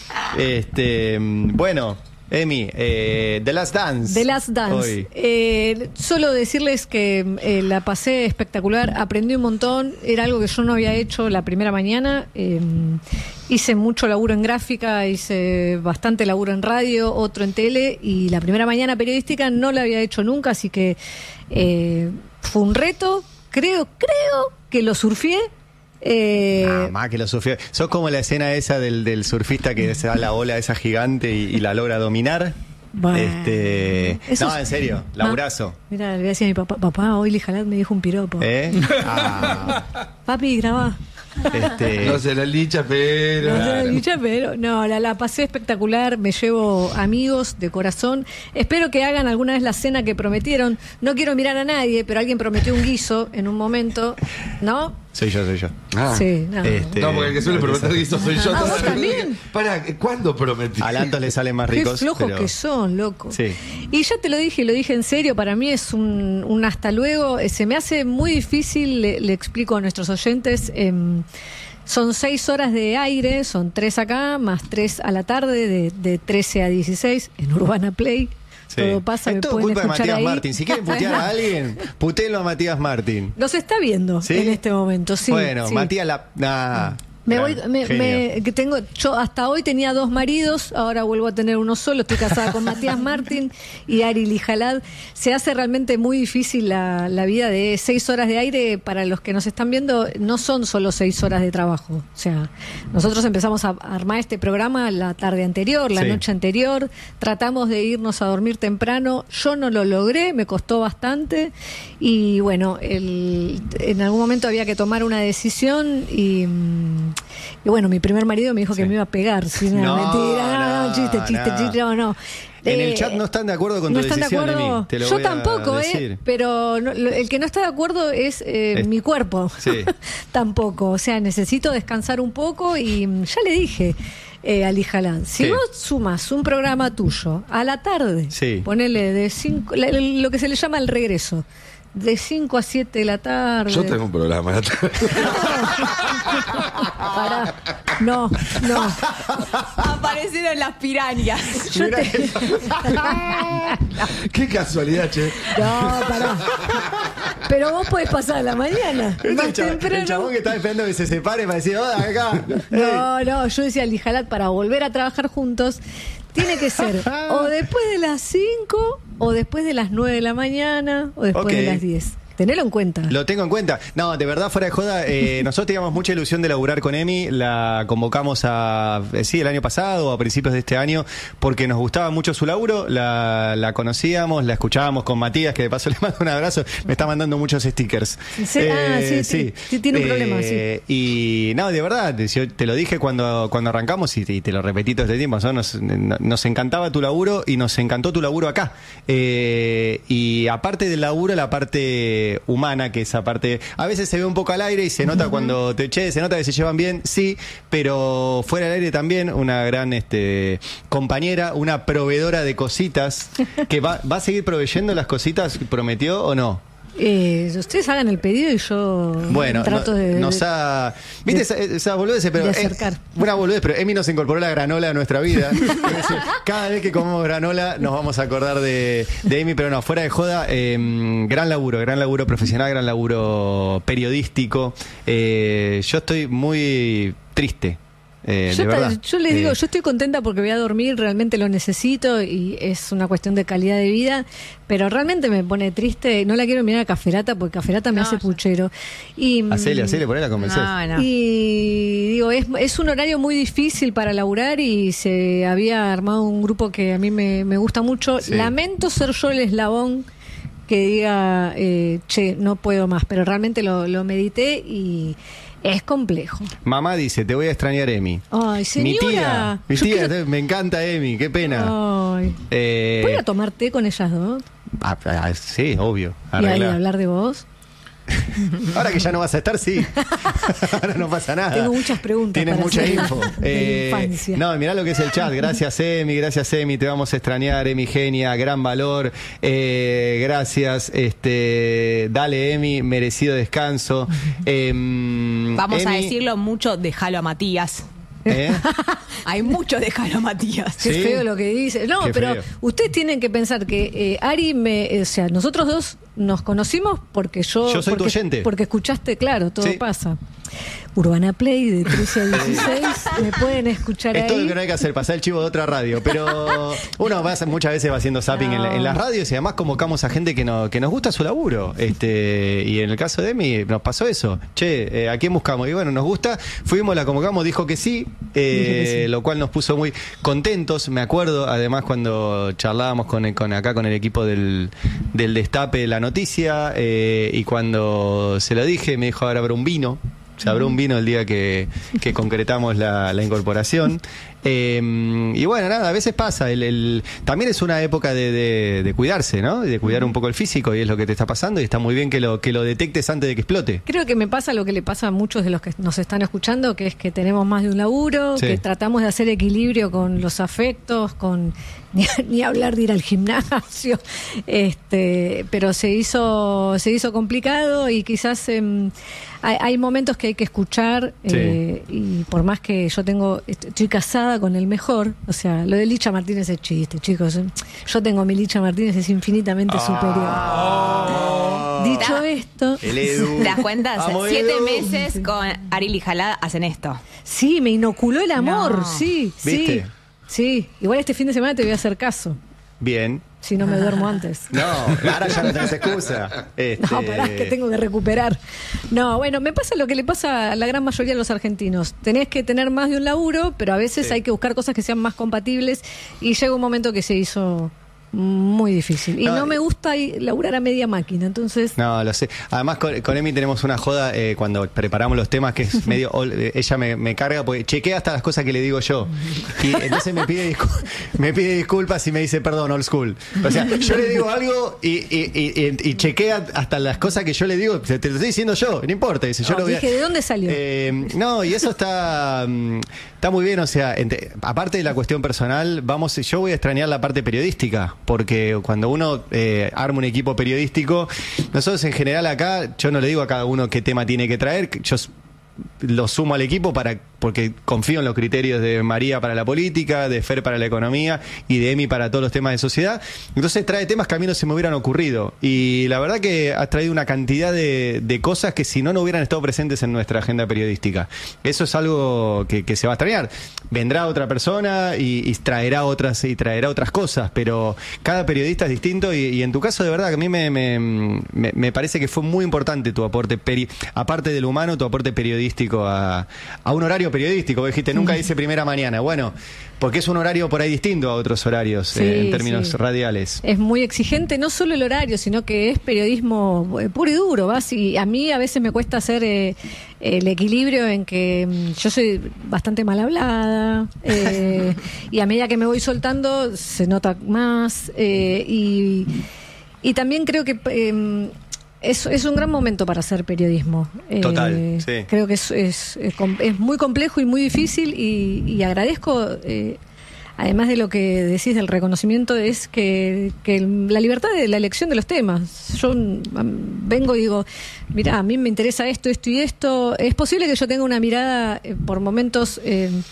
Bueno, Emi, The Last Dance. The Last Dance. Solo decirles que la pasé espectacular, aprendí un montón, era algo que yo no había hecho la primera mañana. Hice mucho laburo en gráfica, hice bastante laburo en radio, otro en tele, y la primera mañana periodística no la había hecho nunca, así que fue un reto. Creo que lo surfié. Más que lo surfió. Sos como la escena esa del surfista que se da la ola esa gigante y la logra dominar. Bueno, no, en serio, laburazo. Mira, le voy a decir a mi papá, hoy Lijalad me dijo un piropo. Papi, grabá. No será Licha, pero... No, la pasé espectacular, me llevo amigos de corazón. Espero que hagan alguna vez la cena que prometieron. No quiero mirar a nadie, pero alguien prometió un guiso en un momento, ¿no? Soy yo. Sí, no, porque el que suele prometer guiso soy yo. ¿Vos también? ¿Cuándo prometí? A Lantos le salen más ricos. Qué flojos que son, loco. Sí. Y ya te lo dije en serio, para mí es un hasta luego. Se me hace muy difícil, le explico a nuestros oyentes. Son 6 horas de aire, son 3 acá, más 3 a la tarde, de 13 a 16 en Urbana Play. Sí. Todo pasa, es todo culpa de Matías Martín. Si quieren putear a alguien, putéenlo a Matías Martín. Los está viendo en este momento, sí. Bueno, sí. Matías yo hasta hoy tenía 2 maridos, ahora vuelvo a tener uno solo, estoy casada con Matías Martín y Ari Lijalad. Se hace realmente muy difícil la vida de 6 horas de aire. Para los que nos están viendo, no son solo 6 horas de trabajo. O sea, nosotros empezamos a armar este programa la tarde anterior, la noche anterior, tratamos de irnos a dormir temprano, yo no lo logré, me costó bastante, y bueno, en algún momento había que tomar una decisión y bueno, mi primer marido me dijo que me iba a pegar. Si no, mentira, No, chiste, no. En el chat no están de acuerdo con tu decisión, Emi. Te lo Yo voy a tampoco, decir. pero el que no está de acuerdo es mi cuerpo. Sí. Tampoco. O sea, necesito descansar un poco y ya le dije a Lijalad, si ¿Qué? vos sumas un programa tuyo a la tarde, Sí. ponele de 5, lo que se le llama el regreso, de 5 a 7 de la tarde. Yo tengo un programa. Pará. No. Aparecieron las pirañas. Qué casualidad, che. No, pará. Pero vos podés pasar a la mañana. Más El temprano. chabón que está esperando que se separe para decir, hola, acá. No, yo decía al Lijalad, para volver a trabajar juntos, tiene que ser o después de las 5, o después de las 9 de la mañana, o después de las 10. Tenelo en cuenta. Lo tengo en cuenta. No, de verdad, fuera de joda, nosotros teníamos mucha ilusión de laburar con Emi. La convocamos el año pasado o a principios de este año, porque nos gustaba mucho su laburo. La conocíamos, la escuchábamos con Matías, que de paso le mando un abrazo. Me está mandando muchos stickers. Sí, tiene un problema, sí. Y no, de verdad, yo te lo dije cuando arrancamos y te lo repetí todo este tiempo. Nos encantaba tu laburo y nos encantó tu laburo acá. Y aparte del laburo, la parte humana, que esa parte a veces se ve un poco al aire y se nota cuando se nota que se llevan bien, sí, pero fuera del aire también una gran compañera, una proveedora de cositas que va a seguir proveyendo las cositas, ¿prometió o no? Ustedes hagan el pedido y yo trato ¿viste esa boludez? Pero de acercar. Una boludez, pero Emi nos incorporó la granola a nuestra vida. Es decir, cada vez que comemos granola nos vamos a acordar de Emi, pero no, fuera de joda, gran laburo profesional, gran laburo periodístico. Yo estoy muy triste. De verdad. Yo les digo, yo estoy contenta porque voy a dormir, realmente lo necesito y es una cuestión de calidad de vida, pero realmente me pone triste. No la quiero mirar a Caferata porque Caferata me hace puchero. Hacele, por ahí la convencés. No. Y digo, es un horario muy difícil para laburar y se había armado un grupo que a mí me gusta mucho. Sí. Lamento ser yo el eslabón que diga, no puedo más, pero realmente lo medité y es complejo. Mamá dice, te voy a extrañar, Emi. Ay, señora. Mi tía, me encanta Emi, qué pena. Ay. ¿Puedo ir a tomar té con ellas dos? Sí, obvio. Y ahí hablar de vos. Ahora que ya no vas a estar, sí. Ahora no pasa nada. Tengo muchas preguntas. Tienes para mucha hacer info. de infancia. No, mirá lo que es el chat. Gracias, Emi. Te vamos a extrañar, Emi genia. Gran valor. Gracias. Dale, Emi. Merecido descanso. Vamos a Emi, decirlo mucho, déjalo a Matías. Hay mucho déjalo a Matías. Qué feo lo que dice. No, Qué pero feo. ustedes tienen que pensar que Ari o sea, nosotros dos nos conocimos porque Yo soy tu oyente. Porque escuchaste, claro, todo Sí. pasa. Urbana Play de 13 a 16, me pueden escuchar es todo ahí. lo que no hay que hacer, pasar el chivo de otra radio. Pero uno muchas veces va haciendo zapping en las radios y además convocamos a gente que nos gusta su laburo. Y en el caso de Emi nos pasó eso. Che, ¿a quién buscamos? Y bueno, nos gusta. Fuimos, la convocamos, dijo que sí, lo cual nos puso muy contentos. Me acuerdo, además, cuando charlábamos con el equipo del Destape la noticia, y cuando se lo dije, me dijo, ahora habrá un vino. Se abrió un vino el día que concretamos la incorporación. Y bueno, nada, a veces pasa. También es una época de cuidarse, ¿no? De cuidar un poco el físico, y es lo que te está pasando, y está muy bien que lo detectes antes de que explote. Creo que me pasa lo que le pasa a muchos de los que nos están escuchando, que es que tenemos más de un laburo, Sí. que tratamos de hacer equilibrio con los afectos, con ni hablar de ir al gimnasio, pero se hizo complicado y quizás hay momentos que hay que escuchar, Sí. y por más que yo estoy casada con el mejor, o sea, lo de Licha Martínez es chiste, chicos. Yo tengo mi Licha Martínez, es infinitamente superior. Dicho esto, El Edu. ¿Te das cuenta? Vamos, 7 Edu. meses con Ari Lijalad hacen esto. sí, me inoculó el amor, No. sí, ¿Viste? sí. Igual este fin de semana te voy a hacer caso, Bien. si no me duermo antes. No, ahora ya no tenés excusa. No, pará, que tengo que recuperar. No, bueno, me pasa lo que le pasa a la gran mayoría de los argentinos. Tenés que tener más de un laburo, pero a veces Sí. hay que buscar cosas que sean más compatibles, y llega un momento que se hizo muy difícil. Y no me gusta laburar a media máquina, entonces... No, lo sé. Además, con Emi tenemos una joda cuando preparamos los temas que es medio... ella me carga porque chequea hasta las cosas que le digo yo. Y entonces me pide disculpas y me dice, perdón, old school. O sea, yo le digo algo y chequea hasta las cosas que yo le digo. Te lo estoy diciendo yo, no importa. Dice, yo lo voy a... Dije, ¿de dónde salió? No, y eso está muy bien. O sea, aparte de la cuestión personal, yo voy a extrañar la parte periodística. Porque cuando uno arma un equipo periodístico, nosotros en general acá, yo no le digo a cada uno qué tema tiene que traer, yo lo sumo al equipo porque confío en los criterios de María para la política, de Fer para la economía y de Emi para todos los temas de sociedad. Entonces trae temas que a mí no se me hubieran ocurrido. Y la verdad que has traído una cantidad de cosas que si no hubieran estado presentes en nuestra agenda periodística. Eso es algo que se va a extrañar. Vendrá otra persona y traerá otras cosas, pero cada periodista es distinto y en tu caso de verdad que a mí me parece que fue muy importante tu aporte, aparte del humano, tu aporte periodístico a un horario periodístico. Dijiste, nunca dice primera mañana. Bueno, porque es un horario por ahí distinto a otros horarios en términos radiales. Es muy exigente, no solo el horario, sino que es periodismo puro y duro. Y a mí a veces me cuesta hacer el equilibrio en que yo soy bastante mal hablada y a medida que me voy soltando se nota más y también creo que... Es un gran momento para hacer periodismo. Total, sí. Creo que es muy complejo y muy difícil y agradezco, además de lo que decís del reconocimiento, es que la libertad de la elección de los temas. Yo vengo y digo, mira, a mí me interesa esto y esto. Es posible que yo tenga una mirada por momentos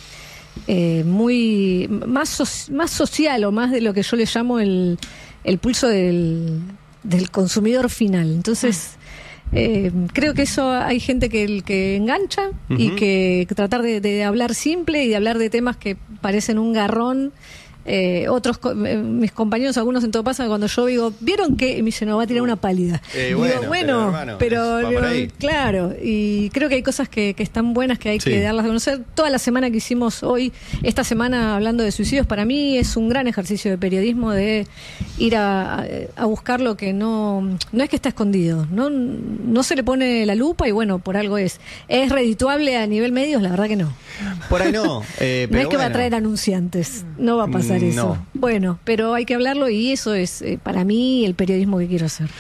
muy más social o más de lo que yo le llamo el pulso del consumidor final. Entonces creo que eso hay gente que engancha y que tratar de hablar simple y de hablar de temas que parecen un garrón. Otros mis compañeros, algunos en Todo Pasa, cuando yo digo, ¿vieron qué? Y me dicen, no, va a tirar una pálida. Bueno, pero claro, y creo que hay cosas que están buenas que hay que darlas a conocer. Toda la semana que hicimos esta semana hablando de suicidios, para mí es un gran ejercicio de periodismo, de ir a buscar lo que no es que está escondido, no se le pone la lupa y bueno, por algo es redituable a nivel medios, la verdad que no. Por ahí no. No es que va a traer anunciantes, no va a pasar eso. No. Bueno, pero hay que hablarlo y eso es para mí el periodismo que quiero hacer.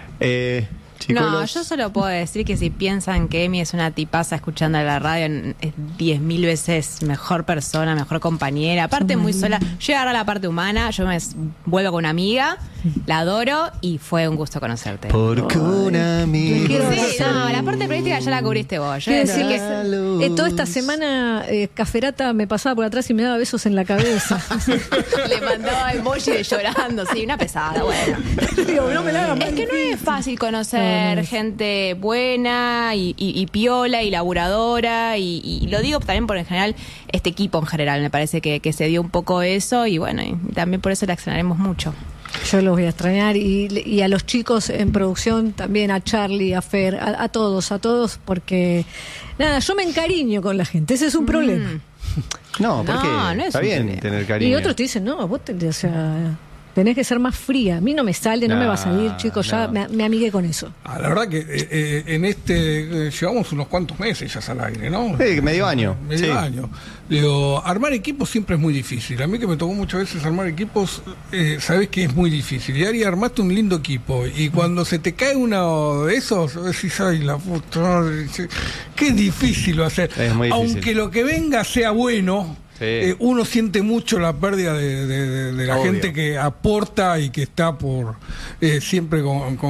No, yo solo puedo decir que si piensan que Emi es una tipaza escuchando la radio, es 10.000 veces mejor persona, mejor compañera, aparte muy sola. Yo agarro la parte humana, yo me vuelvo con una amiga, la adoro y fue un gusto conocerte. Porque una amiga. Sí, no, la parte periodística ya la cubriste vos. Yo quiero decir que toda esta semana Caferata me pasaba por atrás y me daba besos en la cabeza. Le mandaba emoji de llorando, sí, una pesada, bueno. Digo, no me la hagan. Es que no es fácil conocer gente buena y piola y laburadora y lo digo también por en general este equipo en general, me parece que se dio un poco eso y bueno, y también por eso la extrañaremos mucho. Yo los voy a extrañar y a los chicos en producción también, a Charlie, a Fer, a todos, porque nada, yo me encariño con la gente, ese es un problema. No, porque no es está bien problema. tener cariño. Y otros te dicen, no, vos tenés que ser más fría. A mí no me sale, no me va a salir, chicos, ya me amigué con eso. La verdad que en llevamos unos cuantos meses ya al aire, ¿no? Sí, medio año. Año. Digo, armar equipos siempre es muy difícil. A mí que me tocó muchas veces armar equipos, sabés que es muy difícil. Y Ari, armaste un lindo equipo. Y cuando se te cae uno de esos, decís, ay, la puta madre, qué difícil va a ser. Es muy difícil. Aunque lo que venga sea bueno. Uno siente mucho la pérdida de la gente que aporta y que está siempre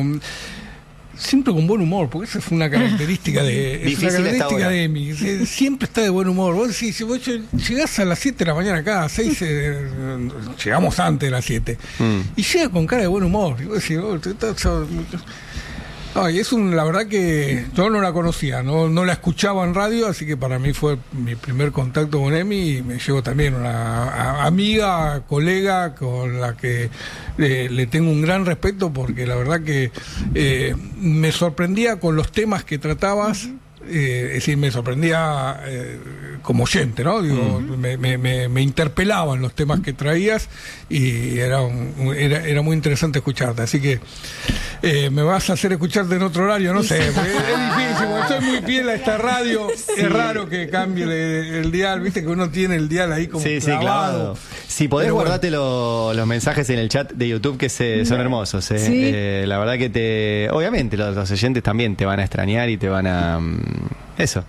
siempre con buen humor, porque esa es una característica de Emi. Siempre está de buen humor. Vos decís, si vos llegás a las 7 de la mañana acá, a 6 llegamos antes de las 7 y llega con cara de buen humor. Y vos decís, Ay, la verdad que yo no la conocía, no la escuchaba en radio, así que para mí fue mi primer contacto con Emi y me llevo también una amiga, colega con la que le tengo un gran respeto porque la verdad que me sorprendía con los temas que tratabas. Es decir, me sorprendía como oyente, ¿no? Digo, me interpelaban los temas que traías y era muy interesante escucharte. Así que me vas a hacer escucharte en otro horario, no sé. Es difícil, porque soy muy fiel a esta radio. Sí. Es raro que cambie el dial, viste que uno tiene el dial ahí como clavado. Claro. Si podés, guardate los mensajes en el chat de YouTube, que son hermosos. Sí. La verdad que obviamente los oyentes también te van a extrañar y te van a... eso.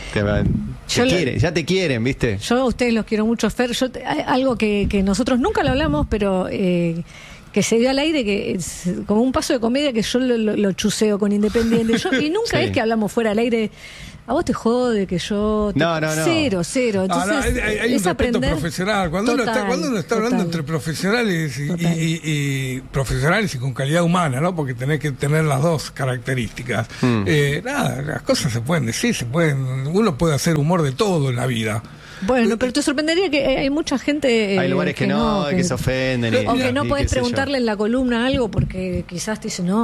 Ya te quieren, ¿viste? Yo a ustedes los quiero mucho, Fer. Hay algo que nosotros nunca lo hablamos, pero que se dio al aire, que es como un paso de comedia que yo lo chuseo con Independiente. Y nunca es que hablamos fuera al aire. A vos te jode que yo... No. Cero. Entonces, hay un respeto profesional. Cuando uno está hablando entre profesionales y profesionales y con calidad humana, ¿no? Porque tenés que tener las dos características. Las cosas se pueden decir, uno puede hacer humor de todo en la vida. Bueno, pero te sorprendería que hay mucha gente... hay lugares que se ofenden. O que no podés preguntarle en la columna algo porque quizás te dicen,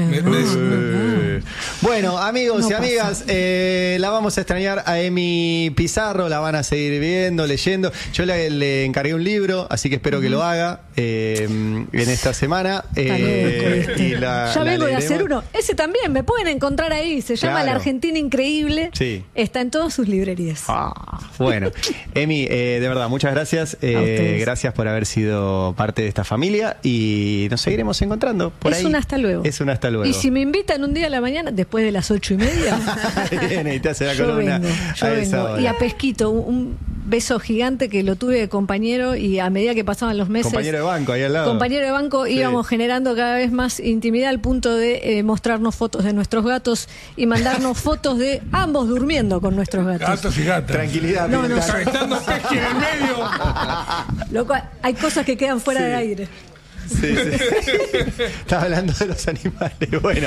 Bueno, amigos y amigas, la vamos a extrañar a Emi Pizarro, la van a seguir viendo, leyendo. Yo le encargué un libro, así que espero que lo haga en esta semana. Ya vengo de hacer uno. Ese también, me pueden encontrar ahí. Se llama La Argentina Increíble. Sí. Está en todas sus librerías. Bueno. Emi, de verdad, muchas gracias. Gracias por haber sido parte de esta familia y nos seguiremos encontrando por ahí. Es un hasta luego. Y si me invitan un día a la mañana, después de las 8:30, viene y te hace la columna. Yo vengo. Y a Pesquito, un beso gigante que lo tuve de compañero y a medida que pasaban los meses... Compañero de banco, ahí al lado. Compañero de banco, íbamos generando cada vez más intimidad al punto de mostrarnos fotos de nuestros gatos y mandarnos fotos de ambos durmiendo con nuestros gatos. Gatos y gatas. Tranquilidad. Estando Pesqui en el medio. Loco, hay cosas que quedan fuera de aire. Sí. Estaba hablando de los animales. Bueno,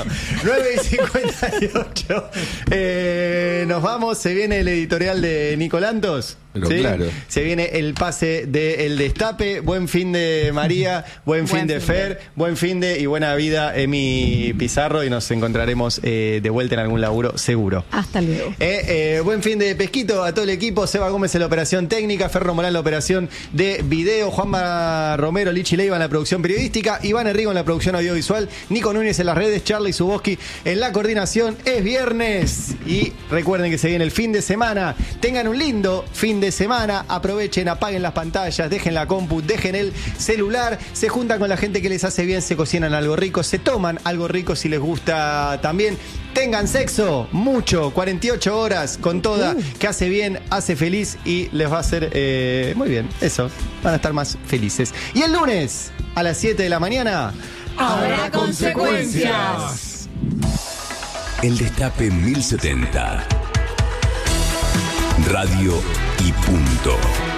9:58. Nos vamos. Se viene el editorial de Nicolantos. ¿Sí? Claro. Se viene el pase del Destape. Buen fin de María, buen fin de Fer, buen fin de y buena vida Emi Pizarro, y nos encontraremos de vuelta en algún laburo seguro. Hasta luego. Buen fin de Pesquito a todo el equipo. Seba Gómez en la operación técnica, Ferro Morán en la operación de video, Juanma Romero, Lichi Leiva en la producción periodística, Iván Enrico en la producción audiovisual, Nico Núñez en las redes, Charlie Zuboski en la coordinación. Es viernes y recuerden que se viene el fin de semana. Tengan un lindo fin de semana, aprovechen, apaguen las pantallas, dejen la compu, dejen el celular, se juntan con la gente que les hace bien, se cocinan algo rico, se toman algo rico si les gusta también, tengan sexo, mucho, 48 horas con toda, que hace bien, hace feliz y les va a hacer muy bien, eso, van a estar más felices. Y el lunes a las 7 de la mañana habrá consecuencias. El Destape 1070. Radio y punto.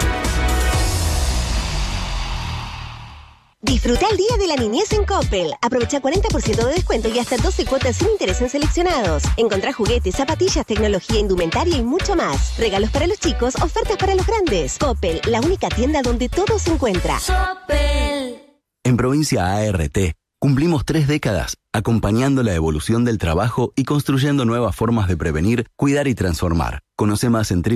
Disfruta el Día de la Niñez en Coppel. Aprovecha 40% de descuento y hasta 12 cuotas sin interés en seleccionados. Encontrá juguetes, zapatillas, tecnología, indumentaria y mucho más. Regalos para los chicos, ofertas para los grandes. Coppel, la única tienda donde todo se encuentra. Coppel. En Provincia ART cumplimos 3 décadas acompañando la evolución del trabajo y construyendo nuevas formas de prevenir, cuidar y transformar. Conoce más en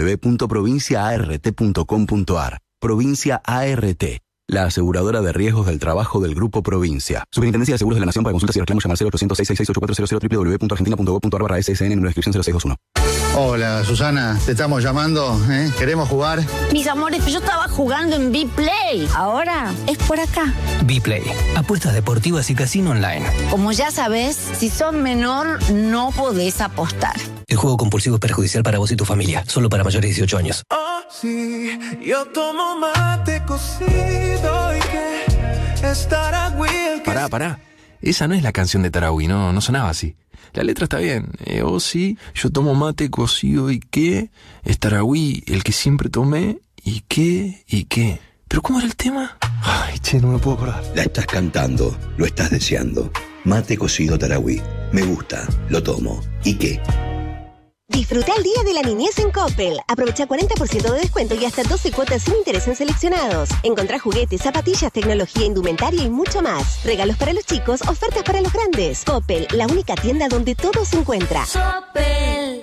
www.provinciaart.com.ar. Provincia ART, la aseguradora de riesgos del trabajo del Grupo Provincia. Superintendencia de Seguros de la Nación. Para consultas y reclamos llama al 0800-666-8400 www.argentina.gov.ar/SSN, número de inscripción 0621. Hola, Susana, te estamos llamando, ¿eh? ¿Queremos jugar? Mis amores, yo estaba jugando en B-Play. Ahora es por acá. B-Play, apuestas deportivas y casino online. Como ya sabes, si sos menor, no podés apostar. El juego compulsivo es perjudicial para vos y tu familia. Solo para mayores de 18 años. Oh, sí, yo tomo mate cocido y que es Taragüí. Pará. Esa no es la canción de Taragüí, no sonaba así. La letra está bien. Oh, sí, yo tomo mate cocido y qué. Es Taragüí, el que siempre tomé. ¿Y qué? ¿Pero cómo era el tema? Ay, che, no me puedo acordar. La estás cantando, lo estás deseando. Mate cocido Taragüí. Me gusta, lo tomo. ¿Y qué? Disfruta el Día de la Niñez en Coppel. Aprovecha 40% de descuento y hasta 12 cuotas sin interés en seleccionados. Encontrá juguetes, zapatillas, tecnología, indumentaria y mucho más. Regalos para los chicos, ofertas para los grandes. Coppel, la única tienda donde todo se encuentra. Coppel.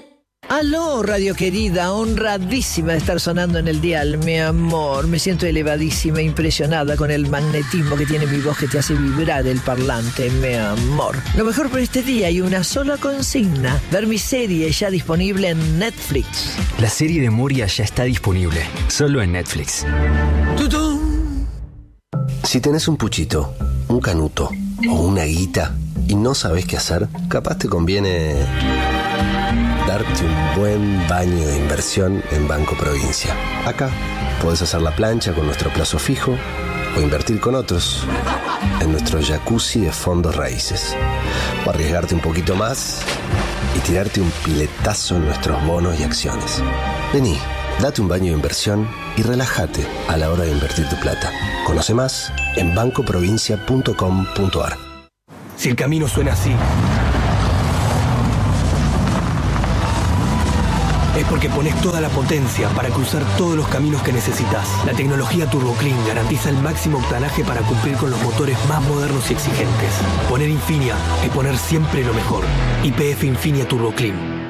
Aló, radio querida, honradísima de estar sonando en el dial, mi amor. Me siento elevadísima, impresionada con el magnetismo que tiene mi voz que te hace vibrar el parlante, mi amor. Lo mejor por este día y una sola consigna: ver mi serie ya disponible en Netflix. La serie de Moria ya está disponible, solo en Netflix. ¡Tutum! Si tenés un puchito, un canuto o una guita y no sabés qué hacer, capaz te conviene darte un buen baño de inversión en Banco Provincia. Acá podés hacer la plancha con nuestro plazo fijo o invertir con otros en nuestro jacuzzi de fondos raíces. O arriesgarte un poquito más y tirarte un piletazo en nuestros bonos y acciones. Vení, date un baño de inversión y relájate a la hora de invertir tu plata. Conoce más en bancoprovincia.com.ar. Si el camino suena así, es porque pones toda la potencia para cruzar todos los caminos que necesitas. La tecnología TurboClean garantiza el máximo octanaje para cumplir con los motores más modernos y exigentes. Poner Infinia es poner siempre lo mejor. YPF Infinia TurboClean.